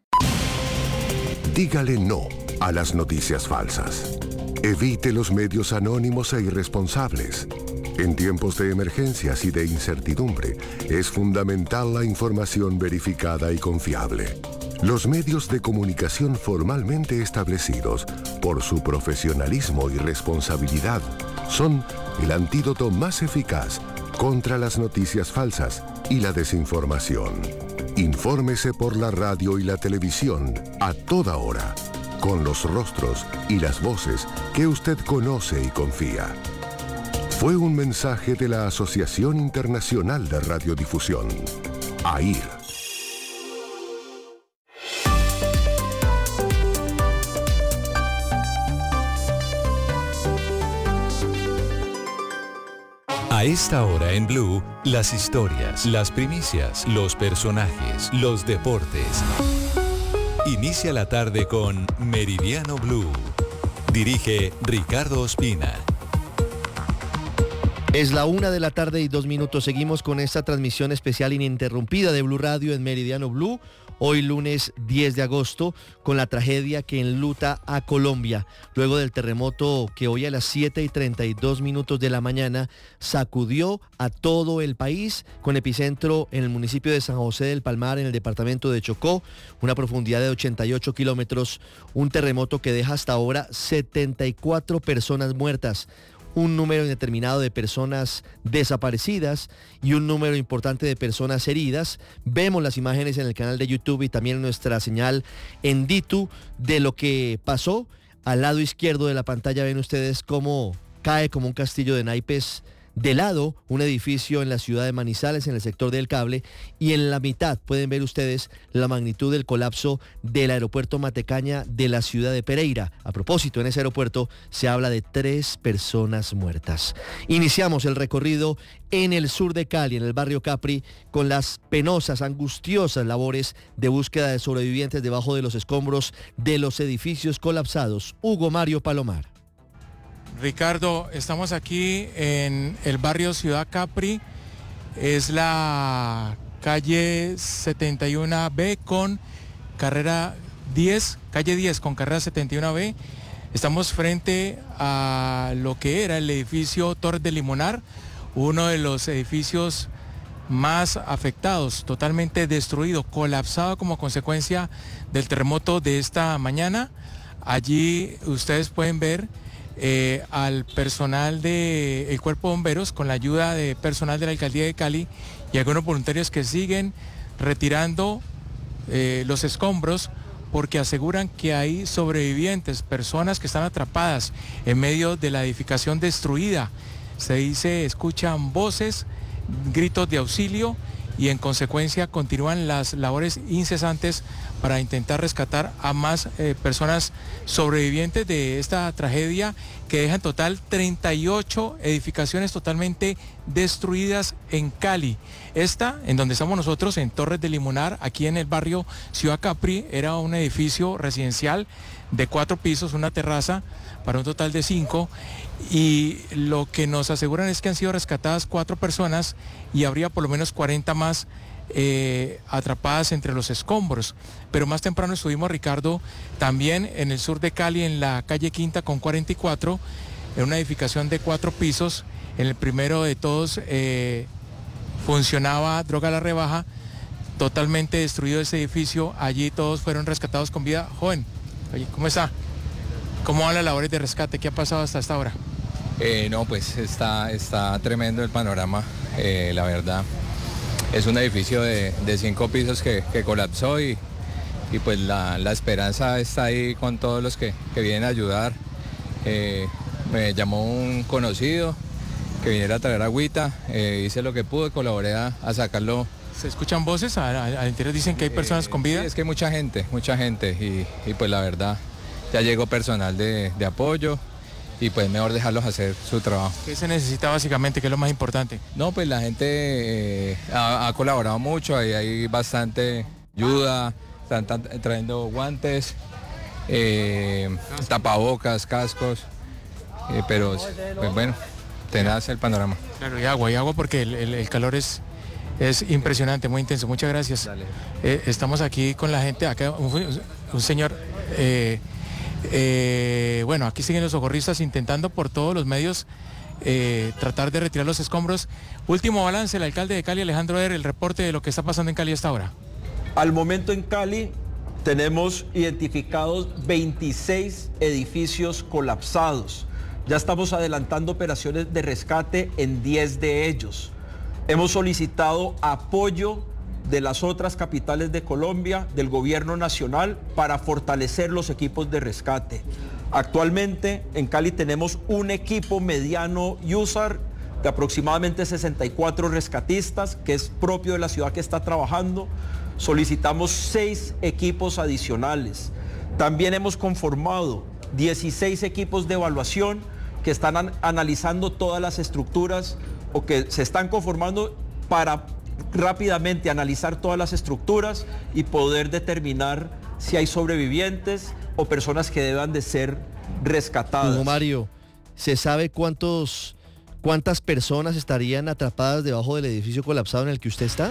Dígale no a las noticias falsas. Evite los medios anónimos e irresponsables. En tiempos de emergencias y de incertidumbre, es fundamental la información verificada y confiable. Los medios de comunicación formalmente establecidos, por su profesionalismo y responsabilidad, son el antídoto más eficaz contra las noticias falsas y la desinformación. Infórmese por la radio y la televisión a toda hora, con los rostros y las voces que usted conoce y confía. Fue un mensaje de la Asociación Internacional de Radiodifusión, A I R.
A esta hora en Blue, las historias, las primicias, los personajes, los deportes. Inicia la tarde con Meridiano Blue. Dirige Ricardo Ospina.
Es la una de la tarde y dos minutos. Seguimos con esta transmisión especial ininterrumpida de Blue Radio en Meridiano Blue. Hoy lunes diez de agosto, con la tragedia que enluta a Colombia, luego del terremoto que hoy a las siete y treinta y dos minutos de la mañana sacudió a todo el país, con epicentro en el municipio de San José del Palmar, en el departamento de Chocó, una profundidad de ochenta y ocho kilómetros, un terremoto que deja hasta ahora setenta y cuatro personas muertas, un número indeterminado de personas desaparecidas y un número importante de personas heridas. Vemos las imágenes en el canal de YouTube y también en nuestra señal en Ditu de lo que pasó. Al lado izquierdo de la pantalla ven ustedes cómo cae como un castillo de naipes de lado un edificio en la ciudad de Manizales, en el sector del Cable, y en la mitad pueden ver ustedes la magnitud del colapso del aeropuerto Matecaña de la ciudad de Pereira. A propósito, en ese aeropuerto se habla de tres personas muertas. Iniciamos el recorrido en el sur de Cali, en el barrio Capri, con las penosas, angustiosas labores de búsqueda de sobrevivientes debajo de los escombros de los edificios colapsados. Hugo Mario Palomar.
Ricardo, estamos aquí en el barrio Ciudad Capri, es la calle setenta y uno B con carrera diez, calle diez con carrera setenta y uno B. Estamos frente a lo que era el edificio Torres de Limonar, uno de los edificios más afectados, totalmente destruido, colapsado como consecuencia del terremoto de esta mañana. Allí ustedes pueden ver eh, al personal del Cuerpo de Bomberos con la ayuda de personal de la Alcaldía de Cali y algunos voluntarios que siguen retirando eh, los escombros porque aseguran que hay sobrevivientes, personas que están atrapadas en medio de la edificación destruida. Se dice, escuchan voces, gritos de auxilio y en consecuencia continúan las labores incesantes para intentar rescatar a más eh, personas sobrevivientes de esta tragedia que deja en total treinta y ocho edificaciones totalmente destruidas en Cali. Esta, en donde estamos nosotros, en Torres de Limonar, aquí en el barrio Ciudad Capri, era un edificio residencial de cuatro pisos, una terraza para un total de cinco, y lo que nos aseguran es que han sido rescatadas cuatro personas y habría por lo menos cuarenta más eh, atrapadas entre los escombros. Pero más temprano estuvimos, Ricardo, también en el sur de Cali, en la calle Quinta con cuarenta y cuatro, en una edificación de cuatro pisos. En el primero de todos eh, funcionaba droga a la rebaja, totalmente destruido ese edificio. Allí todos fueron rescatados con vida. Joven, oye, ¿cómo está? ¿Cómo van las labores de rescate? ¿Qué ha pasado hasta esta hora?
Eh, no, pues está, está tremendo el panorama, eh, la verdad. Es un edificio de, de cinco pisos que, que colapsó y, y pues la, la esperanza está ahí con todos los que, que vienen a ayudar. Eh, me llamó un conocido que viniera a traer agüita, eh, hice lo que pude, colaboré a, a sacarlo.
¿Se escuchan voces? Al interior dicen que hay personas
eh,
con vida.
Sí, es que hay mucha gente, mucha gente y, y pues la verdad ya llegó personal de, de apoyo y pues mejor dejarlos hacer su trabajo.
¿Qué se necesita básicamente? ¿Qué es lo más importante?
No, pues la gente eh, ha, ha colaborado mucho, ahí hay bastante ayuda, están, están trayendo guantes, eh, tapabocas, cascos, eh, pero pues bueno, tenaz el panorama.
Claro, y agua, y agua porque el, el, el calor es, es impresionante, muy intenso. Muchas gracias. Eh, estamos aquí con la gente, acá un, un señor... Eh, Eh, bueno, aquí siguen los socorristas intentando por todos los medios eh, tratar de retirar los escombros. Último balance, el alcalde de Cali, Alejandro Er, el reporte de lo que está pasando en Cali hasta ahora.
Al momento en Cali tenemos identificados veintiséis edificios colapsados. Ya estamos adelantando operaciones de rescate en diez de ellos. Hemos solicitado apoyo de las otras capitales de Colombia, del gobierno nacional, para fortalecer los equipos de rescate. Actualmente en Cali tenemos un equipo mediano user de aproximadamente sesenta y cuatro rescatistas, que es propio de la ciudad que está trabajando. Solicitamos seis equipos adicionales. También hemos conformado dieciséis equipos de evaluación que están an- analizando todas las estructuras o que se están conformando para rápidamente analizar todas las estructuras y poder determinar si hay sobrevivientes o personas que deban de ser rescatadas.
Hugo Mario, ¿se sabe cuántos, cuántas personas estarían atrapadas debajo del edificio colapsado en el que usted está?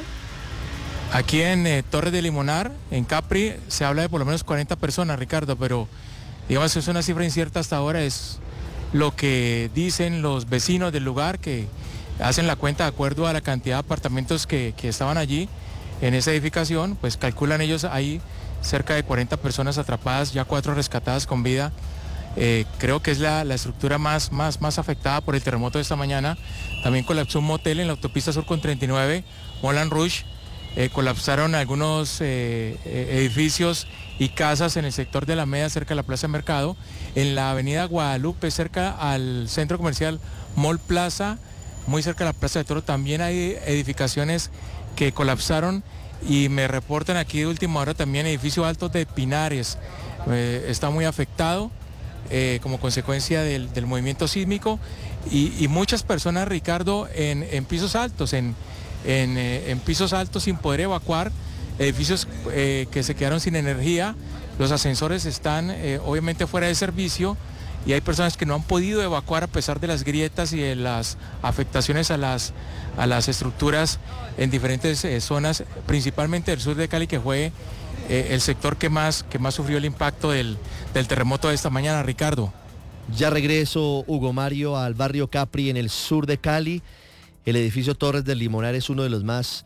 Aquí en eh, Torres de Limonar, en Capri, se habla de por lo menos cuarenta personas, Ricardo, pero digamos es una cifra incierta hasta ahora, es lo que dicen los vecinos del lugar que hacen la cuenta de acuerdo a la cantidad de apartamentos que, que estaban allí en esa edificación, pues calculan ellos ahí cerca de cuarenta personas atrapadas, ya cuatro rescatadas con vida. Eh, creo que es la, la estructura más, más, más afectada por el terremoto de esta mañana. También colapsó un motel en la autopista sur con treinta y nueve, Moulin Rouge. Eh, colapsaron algunos eh, eh, edificios y casas en el sector de la Alameda, cerca de la Plaza de Mercado. En la avenida Guadalupe, cerca al centro comercial Mall Plaza, muy cerca de la Plaza de Toro, también hay edificaciones que colapsaron y me reportan aquí de última hora también edificio alto de Pinares. Eh, está muy afectado eh, como consecuencia del, del movimiento sísmico y, y muchas personas, Ricardo, en, en pisos altos, en, en, eh, en pisos altos sin poder evacuar, edificios eh, que se quedaron sin energía, los ascensores están eh, obviamente fuera de servicio. Y hay personas que no han podido evacuar a pesar de las grietas y de las afectaciones a las, a las estructuras en diferentes eh, zonas, principalmente del sur de Cali, que fue eh, el sector que más, que más sufrió el impacto del, del terremoto de esta mañana, Ricardo.
Ya regreso, Hugo Mario, al barrio Capri en el sur de Cali. El edificio Torres del Limonar es uno de los más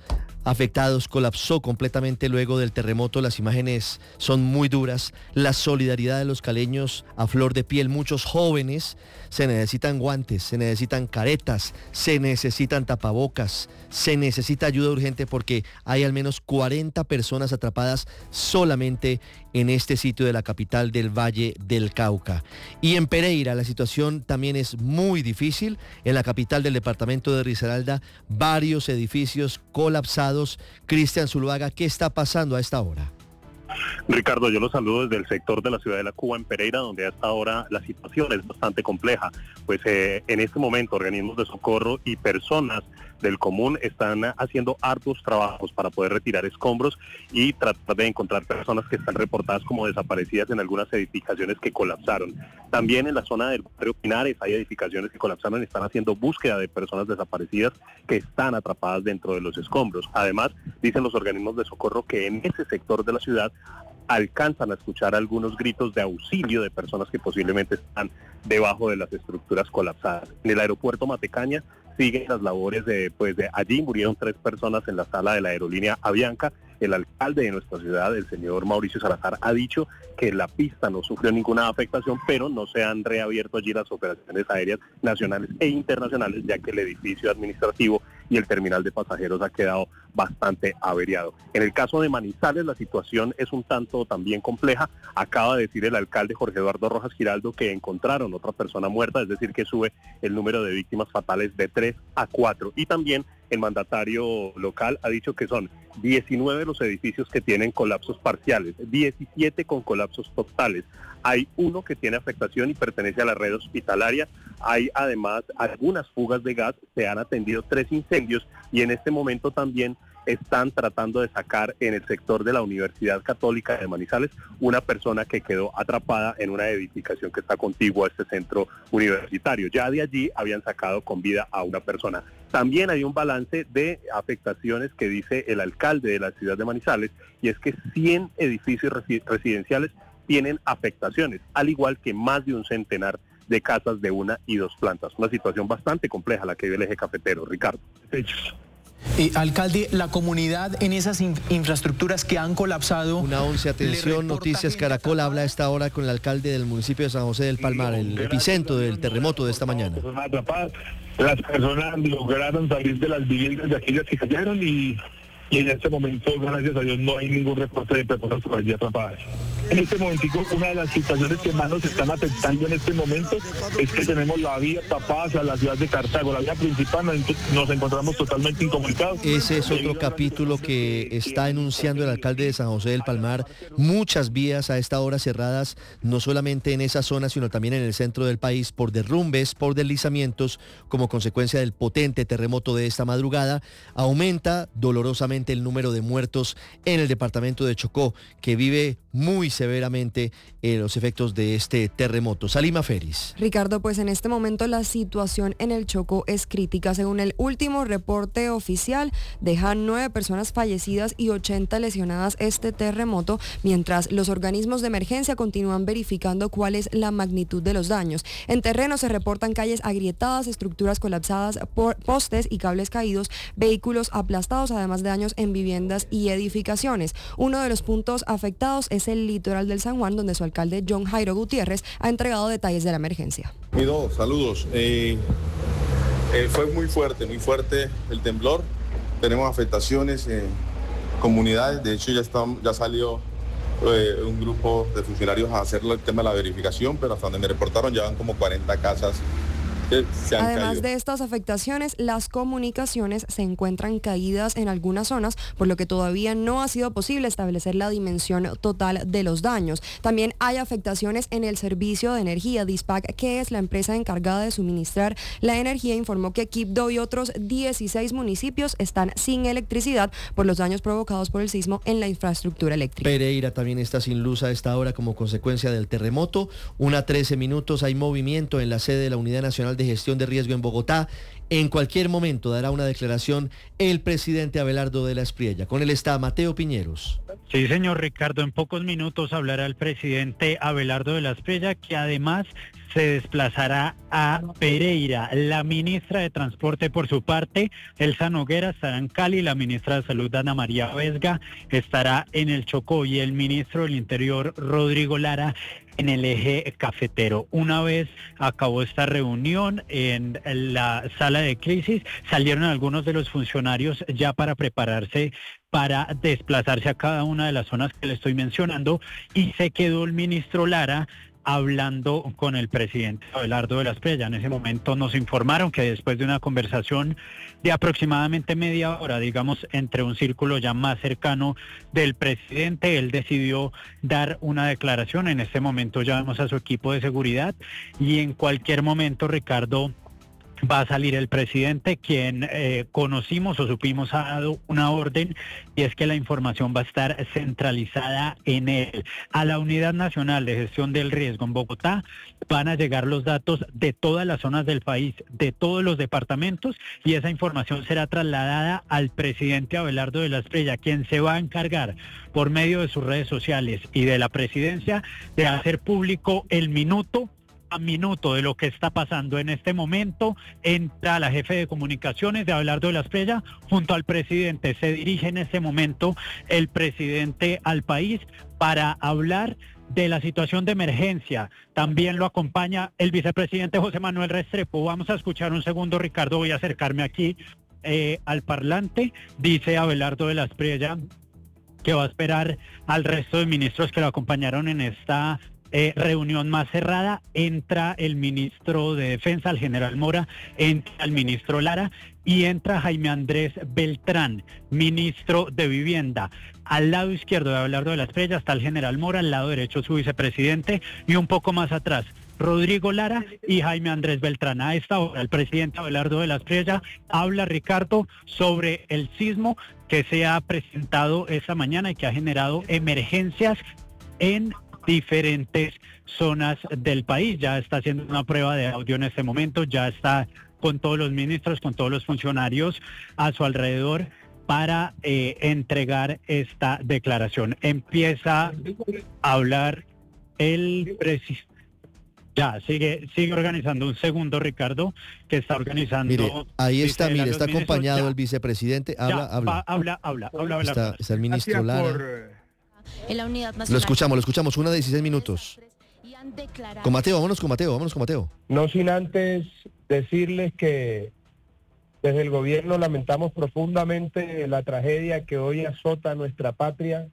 afectados, colapsó completamente luego del terremoto. Las imágenes son muy duras. La solidaridad de los caleños a flor de piel. Muchos jóvenes, se necesitan guantes, se necesitan caretas, se necesitan tapabocas, se necesita ayuda urgente porque hay al menos cuarenta personas atrapadas solamente en este sitio de la capital del Valle del Cauca. Y en Pereira la situación también es muy difícil. En la capital del departamento de Risaralda, varios edificios colapsados. Cristian Zuluaga, ¿qué está pasando a esta hora?
Ricardo, yo los saludo desde el sector de la ciudad de La Cuba en Pereira, donde a esta hora la situación es bastante compleja, pues eh, en este momento organismos de socorro y personas del común están haciendo arduos trabajos para poder retirar escombros y tratar de encontrar personas que están reportadas como desaparecidas en algunas edificaciones que colapsaron. También en la zona del barrio Pinares hay edificaciones que colapsaron y están haciendo búsqueda de personas desaparecidas que están atrapadas dentro de los escombros. Además, dicen los organismos de socorro que en ese sector de la ciudad alcanzan a escuchar algunos gritos de auxilio de personas que posiblemente están debajo de las estructuras colapsadas. En el aeropuerto Matecaña siguen las labores de, pues de allí murieron tres personas en la sala de la aerolínea Avianca. El alcalde de nuestra ciudad, el señor Mauricio Salazar, ha dicho que la pista no sufrió ninguna afectación, pero no se han reabierto allí las operaciones aéreas nacionales e internacionales, ya que el edificio administrativo y el terminal de pasajeros ha quedado bastante averiado. En el caso de Manizales, la situación es un tanto también compleja. Acaba de decir el alcalde Jorge Eduardo Rojas Giraldo que encontraron otra persona muerta, es decir, que sube el número de víctimas fatales de tres a cuatro. Y también el mandatario local ha dicho que son diecinueve los edificios que tienen colapsos parciales, diecisiete con colapsos totales. Hay uno que tiene afectación y pertenece a la red hospitalaria. Hay además algunas fugas de gas, se han atendido tres incendios y en este momento también están tratando de sacar en el sector de la Universidad Católica de Manizales una persona que quedó atrapada en una edificación que está contigua a este centro universitario. Ya de allí habían sacado con vida a una persona. También hay un balance de afectaciones que dice el alcalde de la ciudad de Manizales, y es que cien edificios residenciales tienen afectaciones, al igual que más de un centenar de casas de una y dos plantas. Una situación bastante compleja la que vive el eje cafetero. Ricardo.
Eh, alcalde, la comunidad en esas in infraestructuras que han colapsado.
Una once, atención, Noticias Caracol habla a esta hora con el alcalde del municipio de San José del Palmar, el epicentro del terremoto de esta mañana.
Las personas lograron salir de las viviendas de aquellas que cayeron y, y en este momento, gracias a Dios, no hay ningún reporte de personas por allí atrapadas. En este momentico, una de las situaciones que más nos están afectando en este momento es que tenemos la vía tapada hacia la ciudad de Cartago, la vía principal, nos encontramos totalmente incomunicados.
Ese es otro capítulo que está enunciando el alcalde de San José del Palmar. Muchas vías a esta hora cerradas, no solamente en esa zona, sino también en el centro del país, por derrumbes, por deslizamientos, como consecuencia del potente terremoto de esta madrugada. Aumenta dolorosamente el número de muertos en el departamento de Chocó, que vive muy severamente eh, los efectos de este terremoto. Salima Feris.
Ricardo, pues en este momento la situación en el Chocó es crítica. Según el último reporte oficial, dejan nueve personas fallecidas y ochenta lesionadas este terremoto, mientras los organismos de emergencia continúan verificando cuál es la magnitud de los daños. En terreno se reportan calles agrietadas, estructuras colapsadas, postes y cables caídos, vehículos aplastados, además de daños en viviendas y edificaciones. Uno de los puntos afectados es el litoral del San Juan, donde su alcalde John Jairo Gutiérrez ha entregado detalles de la emergencia.
Mido, saludos. Eh, eh, fue muy fuerte, muy fuerte el temblor. Tenemos afectaciones en comunidades. De hecho, ya, está, ya salió eh, un grupo de funcionarios a hacer el tema de la verificación, pero hasta donde me reportaron ya van como cuarenta casas.
Además
caído.
de estas afectaciones, las comunicaciones se encuentran caídas en algunas zonas, por lo que todavía no ha sido posible establecer la dimensión total de los daños. También hay afectaciones en el servicio de energía. Dispac, que es la empresa encargada de suministrar la energía, informó que Quibdó y otros dieciséis municipios están sin electricidad por los daños provocados por el sismo en la infraestructura eléctrica.
Pereira también está sin luz a esta hora como consecuencia del terremoto. Una trece minutos, hay movimiento en la sede de la Unidad Nacional de Gestión de Riesgo en Bogotá. En cualquier momento dará una declaración el presidente Abelardo de la Espriella. Con él está Mateo Piñeros.
Sí, señor Ricardo, en pocos minutos hablará el presidente Abelardo de la Espriella, que además se desplazará a Pereira. La ministra de Transporte, por su parte, Elsa Noguera, estará en Cali. La ministra de Salud, Ana María Vesga, estará en el Chocó, y el ministro del Interior, Rodrigo Lara, en el eje cafetero. Una vez acabó esta reunión en la sala de crisis, salieron algunos de los funcionarios ya para prepararse para desplazarse a cada una de las zonas que le estoy mencionando, y se quedó el ministro Lara hablando con el presidente Abelardo de la Espriella. En ese momento nos informaron que después de una conversación de aproximadamente media hora, digamos, entre un círculo ya más cercano del presidente, él decidió dar una declaración. En este momento ya vemos a su equipo de seguridad, y en cualquier momento, Ricardo, va a salir el presidente, quien eh, conocimos o supimos ha dado una orden, y es que la información va a estar centralizada en él. A la Unidad Nacional de Gestión del Riesgo en Bogotá van a llegar los datos de todas las zonas del país, de todos los departamentos, y esa información será trasladada al presidente Abelardo de la Espriella, quien se va a encargar por medio de sus redes sociales y de la presidencia de hacer público el minuto a minuto de lo que está pasando en este momento. Entra la jefe de comunicaciones de Abelardo de la Espriella junto al presidente. Se dirige en este momento el presidente al país para hablar de la situación de emergencia. También lo acompaña el vicepresidente José Manuel Restrepo. Vamos a escuchar un segundo, Ricardo, voy a acercarme aquí eh, al parlante. Dice Abelardo de la Espriella que va a esperar al resto de ministros que lo acompañaron en esta Eh, reunión más cerrada. Entra el ministro de Defensa, el general Mora, entra el ministro Lara, y entra Jaime Andrés Beltrán, ministro de Vivienda. Al lado izquierdo de Abelardo de la Espriella está el general Mora, al lado derecho su vicepresidente, y un poco más atrás Rodrigo Lara y Jaime Andrés Beltrán. A esta hora el presidente Abelardo de la Espriella habla, Ricardo, sobre el sismo que se ha presentado esta mañana y que ha generado emergencias en diferentes zonas del país. Ya está haciendo una prueba de audio en este momento, ya está con todos los ministros, con todos los funcionarios a su alrededor para eh, entregar esta declaración. Empieza a hablar el presidente. Ya, sigue, sigue organizando. Un segundo, Ricardo, que está organizando.
Mire, ahí está, mire, está acompañado ya el vicepresidente. Habla,
ya,
habla.
Va, habla, habla, habla, habla.
Está, está el ministro Lara.
En la unidad nacional.
Lo escuchamos, lo escuchamos, una de dieciséis minutos. Con Mateo, vámonos con Mateo, vámonos con Mateo.
No sin antes decirles que desde el gobierno lamentamos profundamente la tragedia que hoy azota nuestra patria.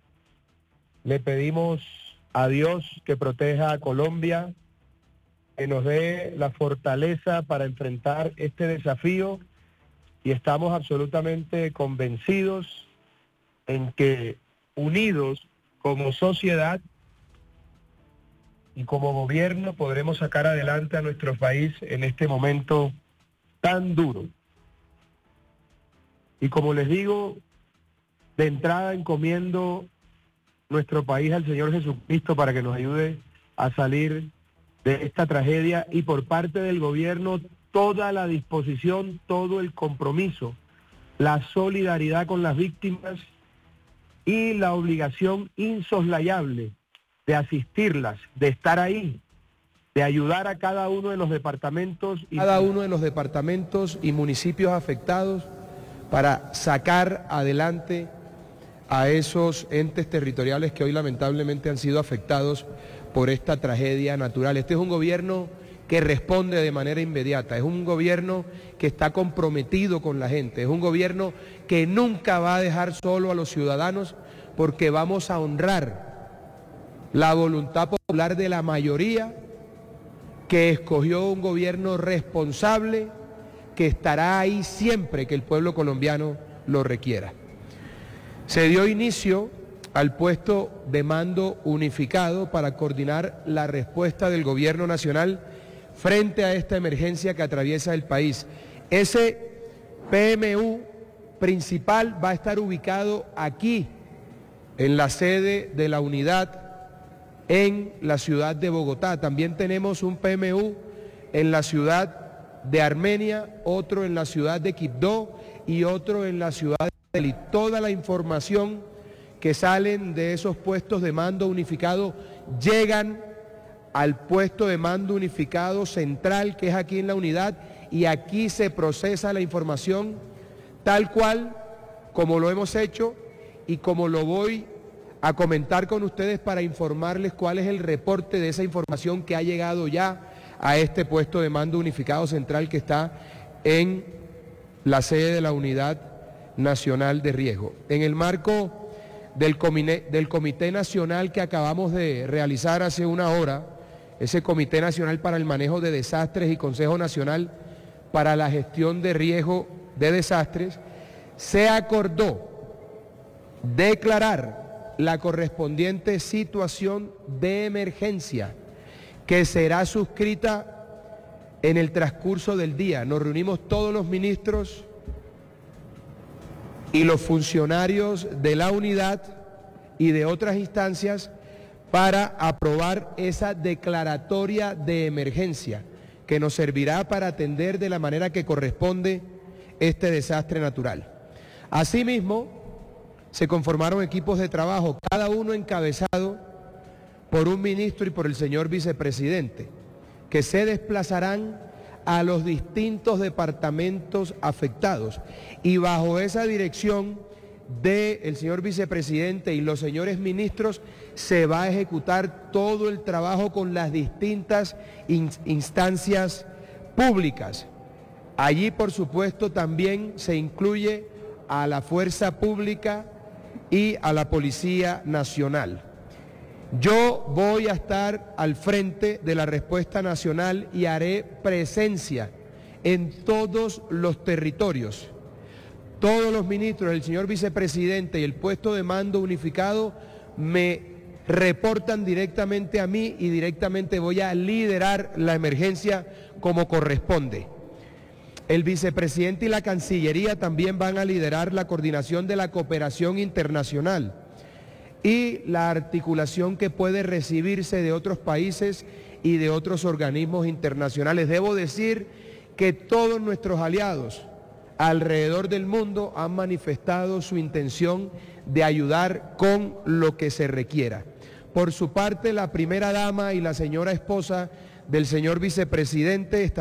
Le pedimos a Dios que proteja a Colombia, que nos dé la fortaleza para enfrentar este desafío, y estamos absolutamente convencidos en que unidos como sociedad y como gobierno podremos sacar adelante a nuestro país en este momento tan duro. Y como les digo, de entrada encomiendo nuestro país al Señor Jesucristo para que nos ayude a salir de esta tragedia, y por parte del gobierno toda la disposición, todo el compromiso, la solidaridad con las víctimas y la obligación insoslayable de asistirlas, de estar ahí, de ayudar a cada uno de los departamentos y cada uno de los departamentos y municipios afectados para sacar adelante a esos entes territoriales que hoy lamentablemente han sido afectados por esta tragedia natural. Este es un gobierno que responde de manera inmediata, es un gobierno que está comprometido con la gente, es un gobierno que nunca va a dejar solo a los ciudadanos, porque vamos a honrar la voluntad popular de la mayoría que escogió un gobierno responsable que estará ahí siempre que el pueblo colombiano lo requiera. Se dio inicio al puesto de mando unificado para coordinar la respuesta del gobierno nacional frente a esta emergencia que atraviesa el país. Ese P M U principal va a estar ubicado aquí, en la sede de la unidad en la ciudad de Bogotá. También tenemos un P M U en la ciudad de Armenia, otro en la ciudad de Quibdó y otro en la ciudad de Delhi. Toda la información que salen de esos puestos de mando unificado llegan al puesto de mando unificado central, que es aquí en la unidad, y aquí se procesa la información tal cual como lo hemos hecho y como lo voy a comentar con ustedes para informarles cuál es el reporte de esa información que ha llegado ya a este puesto de mando unificado central que está en la sede de la Unidad Nacional de Riesgo. En el marco del comité, del Comité Nacional que acabamos de realizar hace una hora, ese Comité Nacional para el Manejo de Desastres y Consejo Nacional para la Gestión de Riesgo de Desastres, se acordó declarar la correspondiente situación de emergencia que será suscrita en el transcurso del día. Nos reunimos todos los ministros y los funcionarios de la unidad y de otras instancias para aprobar esa declaratoria de emergencia que nos servirá para atender de la manera que corresponde este desastre natural. Asimismo, se conformaron equipos de trabajo, cada uno encabezado por un ministro y por el señor vicepresidente, que se desplazarán a los distintos departamentos afectados y bajo esa dirección del señor vicepresidente y los señores ministros se va a ejecutar todo el trabajo con las distintas in- instancias públicas. Allí, por supuesto, también se incluye a la Fuerza Pública y a la Policía Nacional. Yo voy a estar al frente de la respuesta nacional y haré presencia en todos los territorios. Todos los ministros, el señor vicepresidente y el puesto de mando unificado me reportan directamente a mí y directamente voy a liderar la emergencia como corresponde. El vicepresidente y la Cancillería también van a liderar la coordinación de la cooperación internacional y la articulación que puede recibirse de otros países y de otros organismos internacionales. Debo decir que todos nuestros aliados alrededor del mundo han manifestado su intención de ayudar con lo que se requiera. Por su parte, la primera dama y la señora esposa del señor vicepresidente están